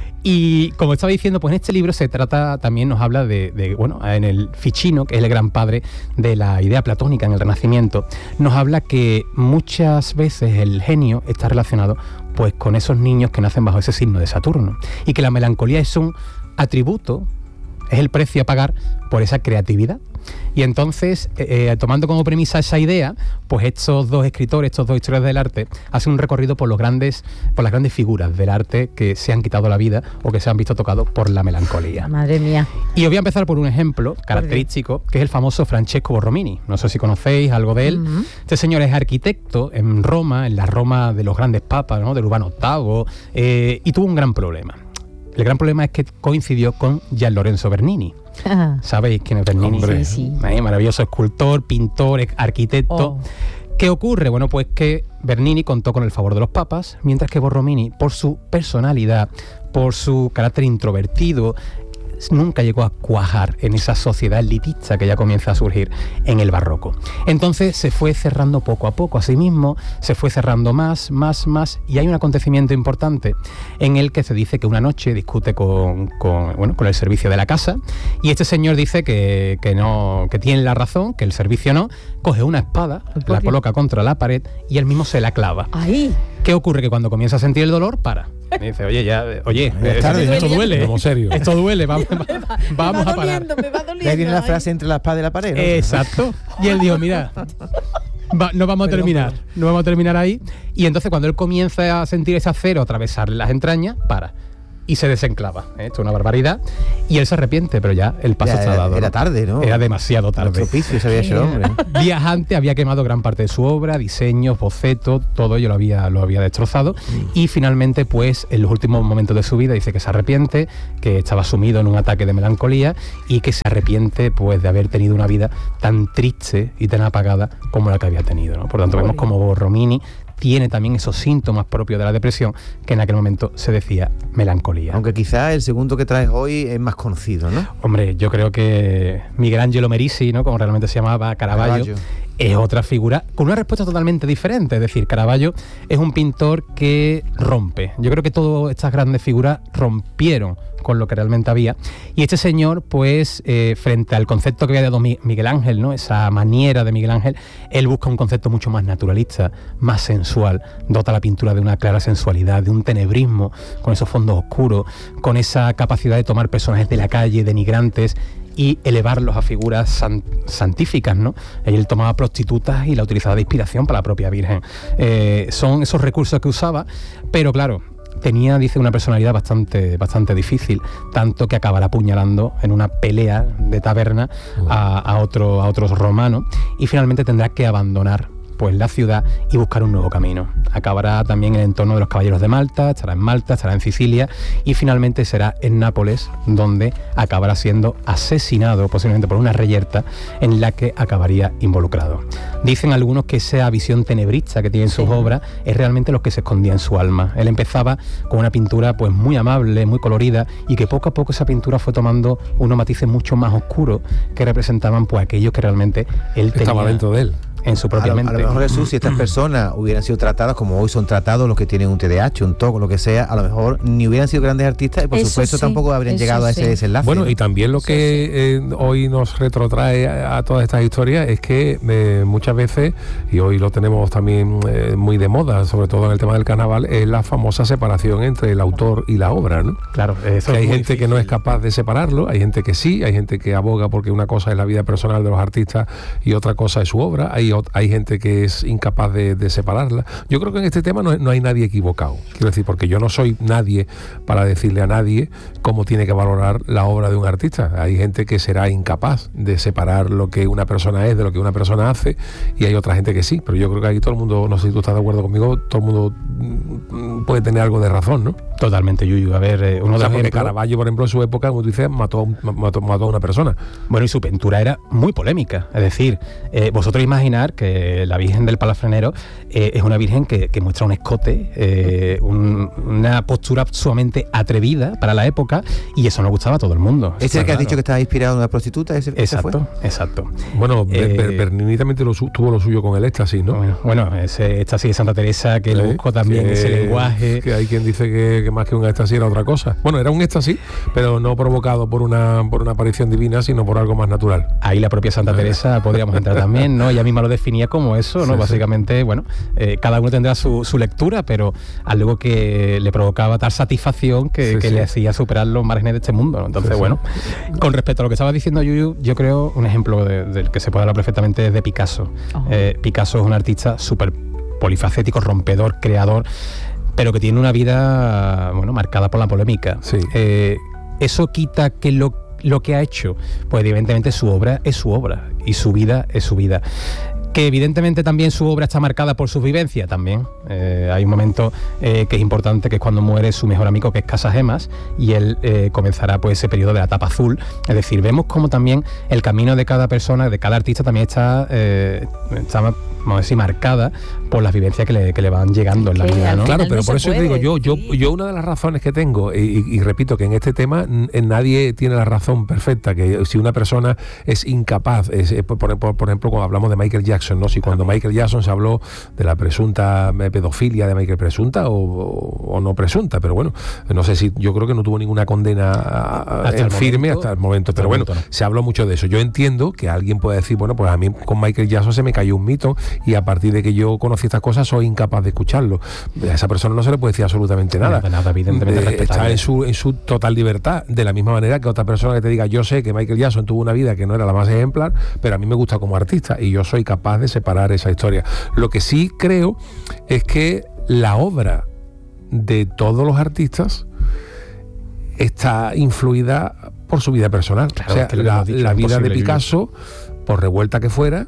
Y como estaba diciendo, pues en este libro se trata, también nos habla de, de, bueno, en el Ficino, que es el gran padre de la idea platónica en el Renacimiento, nos habla que muchas veces el genio está relacionado pues con esos niños que nacen bajo ese signo de Saturno y que la melancolía es un atributo, es el precio a pagar por esa creatividad. Y entonces, eh, tomando como premisa esa idea, pues estos dos escritores, estos dos historiadores del arte, hacen un recorrido por los grandes, por las grandes figuras del arte que se han quitado la vida o que se han visto tocados por la melancolía. Madre mía. Y os voy a empezar por un ejemplo característico, que es el famoso Francesco Borromini. No sé si conocéis algo de él. Uh-huh. Este señor es arquitecto en Roma, en la Roma de los grandes papas, ¿no?, del Urbano octavo, eh, y tuvo un gran problema. El gran problema es que coincidió con Gian Lorenzo Bernini. Ajá. ¿Sabéis quién es Bernini? Hombre. Sí, sí. Eh, maravilloso escultor, pintor, arquitecto. Oh. ¿Qué ocurre? Bueno, pues que Bernini contó con el favor de los papas, mientras que Borromini, por su personalidad, por su carácter introvertido, nunca llegó a cuajar en esa sociedad elitista que ya comienza a surgir en el barroco. Entonces se fue cerrando poco a poco a sí mismo, se fue cerrando más, más, más, y hay un acontecimiento importante en el que se dice que una noche discute con, con, bueno, con el servicio de la casa, y este señor dice que, que, no, que tiene la razón, que el servicio no, coge una espada, la coloca contra la pared y él mismo se la clava. Ahí. ¿Qué ocurre? Que cuando comienza a sentir el dolor, para. Me dice, oye, ya, oye, Ya está, esto, esto duele. Vamos serio. Esto duele, vamos, vamos a parar. De ahí viene la frase entre la espada y la pared, ¿no? Exacto. Y él dijo, mira, va, no vamos a terminar, no vamos a terminar ahí. Y entonces cuando él comienza a sentir ese acero atravesarle las entrañas, para. Y se desenclava. ¿eh? Esto es una barbaridad. Y él se arrepiente, pero ya el paso Ya está era- dado. era ¿no? tarde, ¿no? Era demasiado tarde. Propicio se había hecho el hombre. Días antes había quemado gran parte de su obra, diseños, bocetos, todo ello lo había, lo había destrozado. Y finalmente, pues, en los últimos momentos de su vida dice que se arrepiente, que estaba sumido en un ataque de melancolía y que se arrepiente, pues, de haber tenido una vida tan triste y tan apagada como la que había tenido, ¿no? Por tanto, vemos como Romini tiene también esos síntomas propios de la depresión, que en aquel momento se decía melancolía. Aunque quizás el segundo que traes hoy es más conocido, ¿no? Hombre, yo creo que Miguel Angelo Merisi, ¿no? Como realmente se llamaba, Caravaggio, Caravaggio. es otra figura con una respuesta totalmente diferente. Es decir, Caravaggio es un pintor que rompe. Yo creo que todas estas grandes figuras rompieron con lo que realmente había. Y este señor, pues, eh, frente al concepto que había dado Miguel Ángel, ¿no? Esa maniera de Miguel Ángel, él busca un concepto mucho más naturalista, más sensual, dota la pintura de una clara sensualidad, de un tenebrismo, con esos fondos oscuros, con esa capacidad de tomar personajes de la calle, denigrantes, y elevarlos a figuras san- santíficas, ¿no? Él tomaba prostitutas y la utilizaba de inspiración para la propia Virgen. Eh, son esos recursos que usaba, pero claro, tenía, dice, una personalidad bastante, bastante difícil, tanto que acabará apuñalando en una pelea de taberna a, a, otro, a otros romanos y finalmente tendrá que abandonar pues la ciudad y buscar un nuevo camino. Acabará también en el entorno de los caballeros de Malta, estará en Malta, estará en Sicilia y finalmente será en Nápoles, donde acabará siendo asesinado posiblemente por una reyerta en la que acabaría involucrado. Dicen algunos que esa visión tenebrista que tiene en sus obras es realmente lo que se escondía en su alma. Él empezaba con una pintura pues muy amable, muy colorida, y que poco a poco esa pintura fue tomando unos matices mucho más oscuros que representaban pues aquellos que realmente él tenía. Estaba dentro de él. En su propia a lo, mente. A lo mejor, Jesús, si estas personas hubieran sido tratadas como hoy son tratados los que tienen un T D A H, un T O C, lo que sea, a lo mejor ni hubieran sido grandes artistas y por Eso supuesto sí, tampoco habrían eso llegado a sí. ese desenlace. Bueno, ¿no? y también lo que eh, hoy nos retrotrae a, a todas estas historias es que eh, muchas veces, y hoy lo tenemos también eh, muy de moda, sobre todo en el tema del carnaval, es la famosa separación entre el autor y la obra, ¿no? Claro, eso que hay es muy gente que no es capaz de separarlo, hay gente que sí, hay gente que aboga porque una cosa es la vida personal de los artistas y otra cosa es su obra, hay, ot- hay gente que es incapaz de, de separarla. Yo creo que en este tema no, no hay nadie equivocado, quiero decir, porque yo no soy nadie para decirle a nadie cómo tiene que valorar la obra de un artista. Hay gente que será incapaz de separar lo que una persona es de lo que una persona hace, y hay otra gente que sí, pero yo creo que ahí todo el mundo, no sé si tú estás de acuerdo conmigo, todo el mundo mm, puede tener algo de razón, ¿no? Totalmente, Yuyu. A ver, eh, uno O sea, de los porque ejemplos- Caravaggio, por ejemplo, en su época, como tú dices, mató a, un- mató, mató a una persona. Bueno, y su pintura era muy polémica. Es decir, eh, vosotros imaginar que la Virgen del Palafrenero eh, es una Virgen que, que muestra un escote, eh, un- una postura sumamente atrevida para la época, y eso no gustaba a todo el mundo. ¿Ese es el que has dicho que estaba inspirado en una prostituta? ¿Ese, ese fue? Exacto, exacto. Bueno, Ber- Eh, Ber- Bernini también te lo su- tuvo lo suyo con el éxtasis, ¿no? Bueno, bueno, ese éxtasis de Santa Teresa, que le ¿Eh? buscó también Que- ese lenguaje. Que hay quien dice que, que más que un éxtasis era otra cosa. Bueno, era un éxtasis, pero no provocado por una, por una aparición divina, sino por algo más natural. Ahí la propia Santa Teresa podríamos entrar también, ¿no? Ella misma lo definía como eso, ¿no? Sí, sí. Básicamente, bueno, eh, cada uno tendrá su, su lectura, pero algo que le provocaba tal satisfacción que, Sí, que sí. le hacía superar los márgenes de este mundo, ¿no? Entonces, Sí, sí. bueno, con respecto a lo que estaba diciendo Yuyu, yo creo un ejemplo de- del que se puede hablar perfectamente es de Picasso. Eh, Picasso es un artista súper polifacético, rompedor, creador, pero que tiene una vida, bueno, marcada por la polémica. Eh, eso quita que lo, lo que ha hecho, pues evidentemente su obra es su obra y su vida es su vida. Que evidentemente también su obra está marcada por sus vivencias también. Eh, hay un momento eh, que es importante, que es cuando muere su mejor amigo, que es Casagemas, y él eh, comenzará pues ese periodo de la tapa azul. Es decir, vemos cómo también el camino de cada persona, de cada artista también está, eh, está vamos a decir, marcada por las vivencias que le, que le van llegando en la vida, ¿no? Claro, pero por eso te digo, yo, yo, yo una de las razones que tengo, y, y- y repito que en este tema n- nadie tiene la razón perfecta, que si una persona es incapaz, es, eh, por, por- por ejemplo, cuando hablamos de Michael Jackson, Jackson, ¿no? Si cuando Michael Jackson se habló de la presunta pedofilia de Michael, presunta o, o no presunta, pero bueno, no sé si, yo creo que no tuvo ninguna condena hasta en firme momento, hasta el momento, hasta pero el bueno, momento, no. Se habló mucho de eso. Yo entiendo que alguien puede decir, bueno, pues a mí con Michael Jackson se me cayó un mito y a partir de que yo conocí estas cosas soy incapaz de escucharlo. A esa persona no se le puede decir absolutamente nada. Nada, nada evidentemente eh, está en su, en su total libertad, de la misma manera que otra persona que te diga, yo sé que Michael Jackson tuvo una vida que no era la más ejemplar, pero a mí me gusta como artista y yo soy capaz de separar esa historia. Lo que sí creo es que la obra de todos los artistas está influida por su vida personal. Claro, o sea, que la, dicho, la vida de Picasso, vivir. Por revuelta que fuera,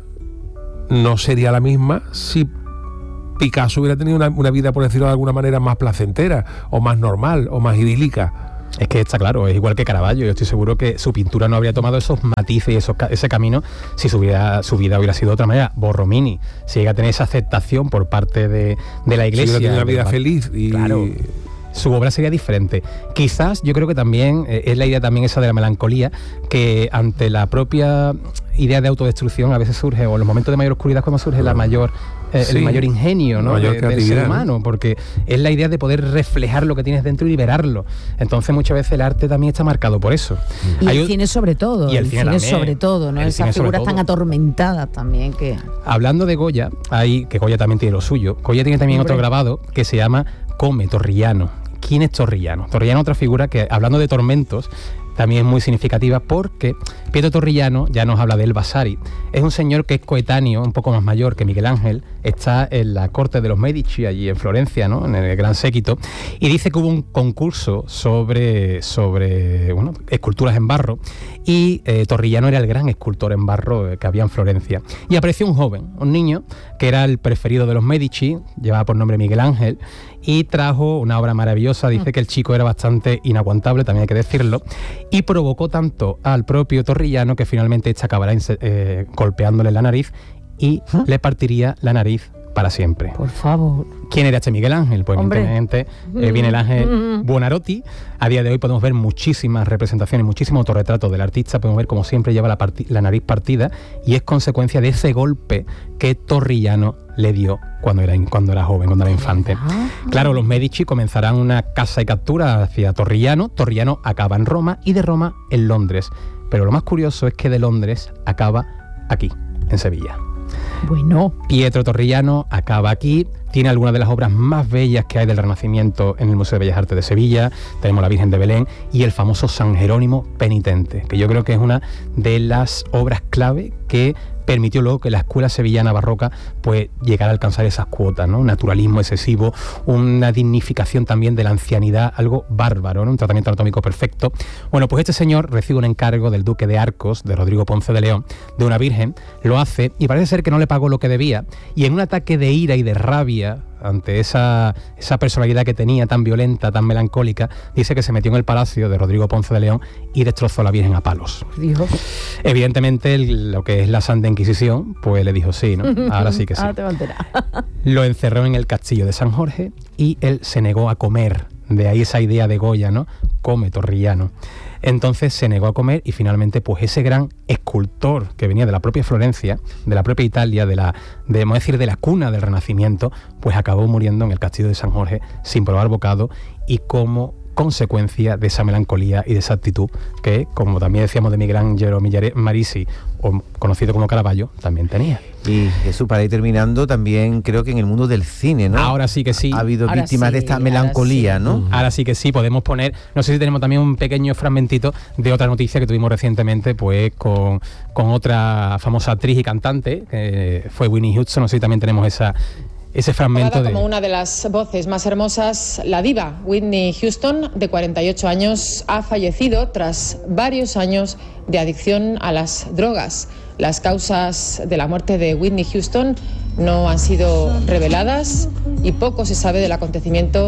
no sería la misma si Picasso hubiera tenido una, una vida, por decirlo de alguna manera, más placentera, o más normal, o más idílica. Es que está claro, es igual que Caravaggio. Yo estoy seguro que su pintura no habría tomado esos matices y esos, ese camino si su vida, su vida hubiera sido de otra manera. Borromini, si llega a tener esa aceptación por parte de, de la Iglesia, si hubiera tenido una vida de, feliz y... Claro, su obra sería diferente. Quizás, yo creo que también eh, es la idea también esa de la melancolía, que ante la propia idea de autodestrucción a veces surge, o en los momentos de mayor oscuridad cuando surge la mayor, eh, sí, el mayor ingenio, ¿no? mayor de, del ser humano, porque es la idea de poder reflejar lo que tienes dentro y liberarlo. Entonces muchas veces el arte también está marcado por eso. Y Hay el cine sobre todo, y el, el cine, cine sobre todo, ¿no? Esas figuras tan atormentadas también que... Hablando de Goya, hay, que Goya también tiene lo suyo, Goya tiene también Hombre. otro grabado que se llama Come, Torrillano. ¿Quién es Torrillano? Torrillano es otra figura que, hablando de tormentos, también es muy significativa porque Pietro Torrillano, ya nos habla de El Vasari, es un señor que es coetáneo, un poco más mayor que Miguel Ángel, está en la corte de los Medici, allí en Florencia, ¿no? En el Gran Séquito, y dice que hubo un concurso sobre, sobre bueno, esculturas en barro, y eh, Torrillano era el gran escultor en barro eh, que había en Florencia. Y apareció un joven, un niño, que era el preferido de los Medici, llevaba por nombre Miguel Ángel, y trajo una obra maravillosa. Dice que el chico era bastante inaguantable, también hay que decirlo, y provocó tanto al propio Torrillano que finalmente este acabará eh, golpeándole la nariz y ¿Ah? le partiría la nariz para siempre. Por favor. ¿Quién era este Miguel Ángel? Pues evidentemente eh, viene el Ángel Buonarroti. A día de hoy podemos ver muchísimas representaciones, muchísimos autorretratos del artista. Podemos ver como siempre lleva la, la nariz partida, y es consecuencia de ese golpe que Torrillano le dio cuando era, cuando era joven, cuando era infante. Claro, los Medici comenzarán una caza y captura hacia Torrillano. Torrillano acaba en Roma y de Roma en Londres. Pero lo más curioso es que de Londres acaba aquí, en Sevilla. Bueno. Pietro Torrillano acaba aquí, tiene algunas de las obras más bellas que hay del Renacimiento en el Museo de Bellas Artes de Sevilla. Tenemos la Virgen de Belén y el famoso San Jerónimo Penitente, que yo creo que es una de las obras clave que permitió luego que la escuela sevillana barroca pues llegara a alcanzar esas cuotas, ¿no? Naturalismo excesivo, una dignificación también de la ancianidad, algo bárbaro, ¿no? Un tratamiento anatómico perfecto. Bueno, pues este señor recibe un encargo del duque de Arcos, de Rodrigo Ponce de León, de una virgen, lo hace y parece ser que no le pagó lo que debía, y en un ataque de ira y de rabia ante esa, esa personalidad que tenía tan violenta, tan melancólica, dice que se metió en el palacio de Rodrigo Ponce de León y destrozó a la Virgen a palos. Dios. Evidentemente el, lo que es la Santa Inquisición pues le dijo sí, ¿no? Ahora sí que sí. Ahora te va a enterar. Lo encerró en el castillo de San Jorge y él se negó a comer. De ahí esa idea de Goya, ¿no? Come, Torrillano. Entonces se negó a comer y finalmente pues ese gran escultor que venía de la propia Florencia, de la propia Italia, de la, debemos decir, de la cuna del Renacimiento, pues acabó muriendo en el castillo de San Jorge sin probar bocado, y como consecuencia de esa melancolía y de esa actitud que, como también decíamos de Miguel Ángel Marisi, o conocido como Caravaggio, también tenía. Y Jesús, para ir terminando, también creo que en el mundo del cine, ¿no? Ahora sí que sí. Ha habido ahora víctimas sí, de esta melancolía, sí. ¿no? Uh-huh. Ahora sí que sí, podemos poner, no sé si tenemos también un pequeño fragmentito de otra noticia que tuvimos recientemente, pues con, con otra famosa actriz y cantante, que fue Whitney Houston. No sé si también tenemos esa... ese fragmento de... Como una de las voces más hermosas, la diva Whitney Houston, de cuarenta y ocho años, ha fallecido tras varios años de adicción a las drogas. Las causas de la muerte de Whitney Houston no han sido reveladas y poco se sabe del acontecimiento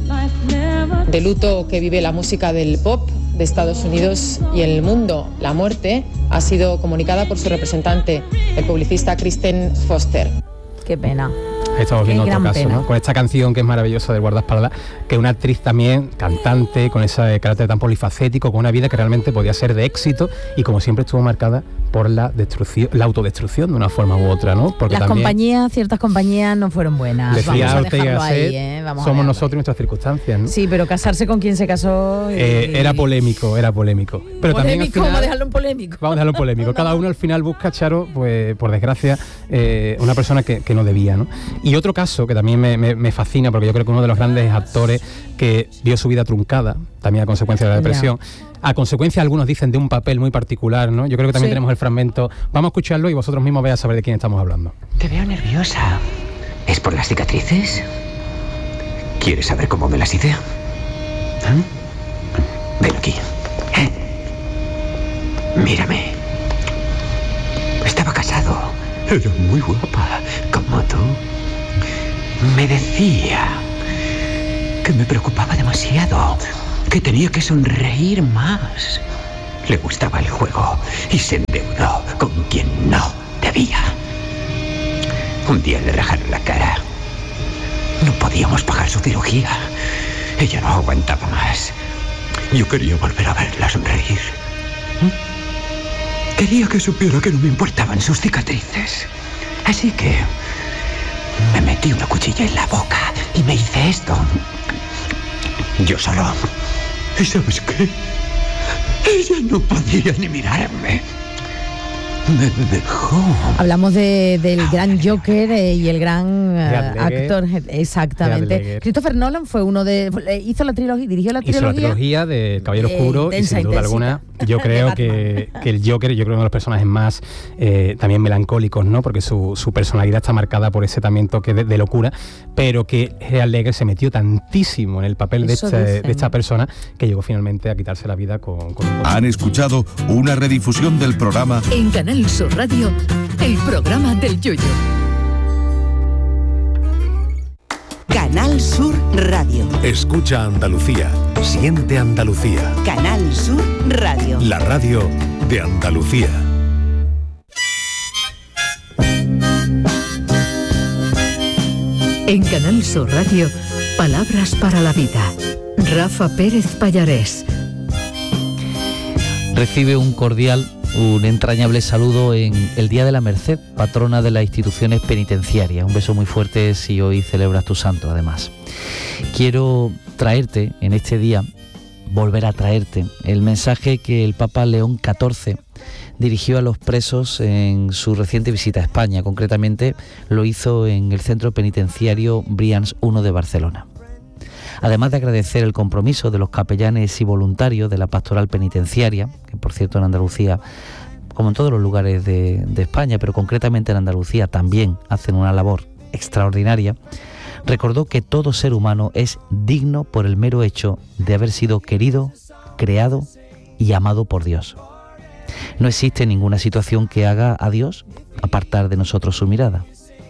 de luto que vive la música del pop de Estados Unidos y el mundo. La muerte ha sido comunicada por su representante, el publicista Kristen Foster. Qué pena. Estamos viendo otro caso, ¿no? Con esta canción que es maravillosa del guardaespaldas, que es una actriz también, cantante, con ese carácter tan polifacético, con una vida que realmente podía ser de éxito y como siempre estuvo marcada por la destrucción, la autodestrucción de una forma u otra, ¿no? Porque las compañías, ciertas compañías no fueron buenas. Decía Vamos a Ortega dejarlo ahí, Set, ¿eh? Vamos somos a nosotros y nuestras circunstancias, ¿no? Sí, pero casarse con quien se casó... Y... Eh, era polémico, era polémico. Pero polémico, también al final, vamos a dejarlo en polémico. Vamos a dejarlo en polémico. Cada uno al final busca, Charo, pues por desgracia, eh, una persona que, que no debía, ¿no? Y otro caso que también me, me, me fascina, porque yo creo que uno de los grandes actores que vio su vida truncada, también a consecuencia de la depresión, ya. A consecuencia, algunos dicen, de un papel muy particular, ¿no? Yo creo que también sí. Tenemos el fragmento. Vamos a escucharlo y vosotros mismos vais a saber de quién estamos hablando. Te veo nerviosa. ¿Es por las cicatrices? ¿Quieres saber cómo me las hice? ¿Eh? Ven aquí. ¿Eh? Mírame. Estaba casado. Era muy guapa, como tú. Me decía que me preocupaba demasiado, que tenía que sonreír más. Le gustaba el juego y se endeudó con quien no debía. Un día le rajaron la cara. No podíamos pagar su cirugía. Ella no aguantaba más. Yo quería volver a verla sonreír. Quería que supiera que no me importaban sus cicatrices. Así que me metí una cuchilla en la boca y me hice esto. Yo solo. ¿Y sabes qué? Ella no podía ni mirarme. Me dejó. Hablamos de, del gran Joker eh, y el gran uh, actor, exactamente. Christopher Nolan fue uno de... Hizo la trilogía, dirigió la trilogía. Hizo la trilogía de Caballero eh, Oscuro y sin duda alguna yo creo que, que el Joker, yo creo que uno de los personajes más eh, también melancólicos, ¿no? Porque su, su personalidad está marcada por ese también toque de, de locura, pero que Heath Ledger se metió tantísimo en el papel de esta, de esta persona que llegó finalmente a quitarse la vida con... con Han escuchado una redifusión del programa en Canal Sur Radio, el programa del Yoyo. Canal Sur Radio. Escucha Andalucía. Siente Andalucía. Canal Sur Radio. La radio de Andalucía. En Canal Sur Radio, palabras para la vida. Rafa Pérez Pallarés. Recibe un cordial, un entrañable saludo en el Día de la Merced, patrona de las instituciones penitenciarias. Un beso muy fuerte si hoy celebras tu santo, además. Quiero traerte en este día, volver a traerte, el mensaje que el Papa León catorce dirigió a los presos en su reciente visita a España. Concretamente lo hizo en el centro penitenciario Brians uno de Barcelona. Además de agradecer el compromiso de los capellanes y voluntarios de la pastoral penitenciaria, que por cierto en Andalucía, como en todos los lugares de, de España, pero concretamente en Andalucía también hacen una labor extraordinaria, recordó que todo ser humano es digno por el mero hecho de haber sido querido, creado y amado por Dios. No existe ninguna situación que haga a Dios apartar de nosotros su mirada.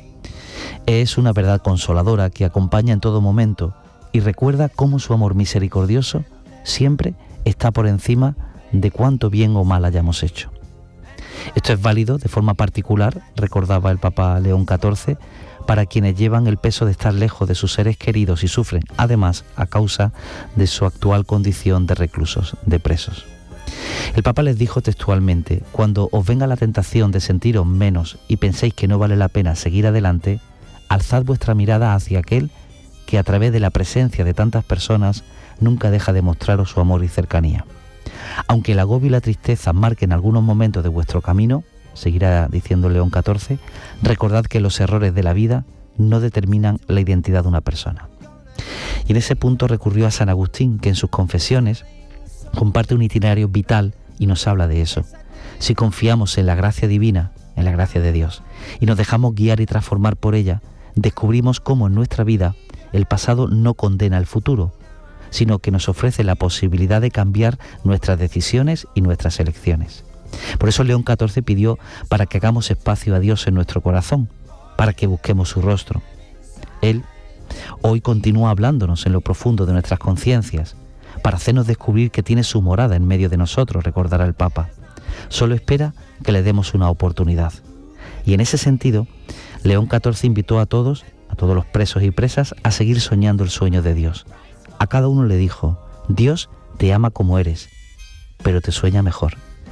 Es una verdad consoladora que acompaña en todo momento y recuerda cómo su amor misericordioso siempre está por encima de cuánto bien o mal hayamos hecho. Esto es válido de forma particular, recordaba el Papa León catorce, para quienes llevan el peso de estar lejos de sus seres queridos y sufren, además, a causa de su actual condición de reclusos, de presos. El Papa les dijo textualmente: cuando os venga la tentación de sentiros menos y penséis que no vale la pena seguir adelante, alzad vuestra mirada hacia aquel que a través de la presencia de tantas personas nunca deja de mostraros su amor y cercanía. Aunque el agobio y la tristeza marquen algunos momentos de vuestro camino, seguirá diciendo León catorce, recordad que los errores de la vida no determinan la identidad de una persona. Y en ese punto recurrió a San Agustín, que en sus confesiones comparte un itinerario vital y nos habla de eso. Si confiamos en la gracia divina, en la gracia de Dios, y nos dejamos guiar y transformar por ella, descubrimos cómo en nuestra vida el pasado no condena el futuro, sino que nos ofrece la posibilidad de cambiar nuestras decisiones y nuestras elecciones. Por eso León catorce pidió para que hagamos espacio a Dios en nuestro corazón, para que busquemos su rostro. Él hoy continúa hablándonos en lo profundo de nuestras conciencias, para hacernos descubrir que tiene su morada en medio de nosotros, recordará el Papa. Solo espera que le demos una oportunidad. Y en ese sentido, León catorce invitó a todos, a todos los presos y presas, a seguir soñando el sueño de Dios. A cada uno le dijo: Dios te ama como eres, pero te sueña mejor.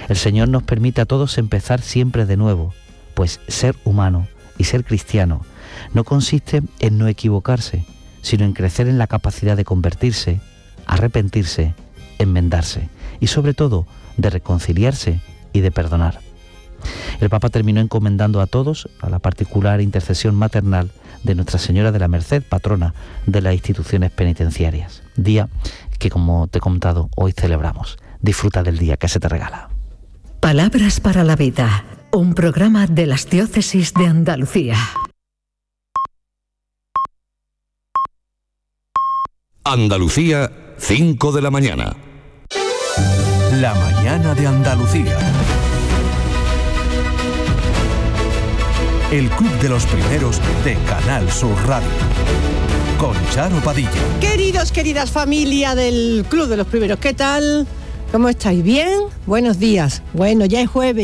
El Señor nos permite a todos empezar siempre de nuevo, pues ser humano y ser cristiano no consiste en no equivocarse, sino en crecer en la capacidad de convertirse, arrepentirse, enmendarse y sobre todo de reconciliarse y de perdonar. El Papa terminó encomendando a todos a la particular intercesión maternal de Nuestra Señora de la Merced, patrona de las instituciones penitenciarias, día que, como te he contado, hoy celebramos. Disfruta del día que se te regala. Palabras para la vida, un programa de las diócesis de Andalucía. Andalucía, cinco de la mañana. La mañana de Andalucía. El Club de los Primeros de Canal Sur Radio. Con Charo Padilla. Queridos, queridas familia del Club de los Primeros, ¿qué tal? ¿Cómo estáis? ¿Bien? Buenos días. Bueno, ya es jueves.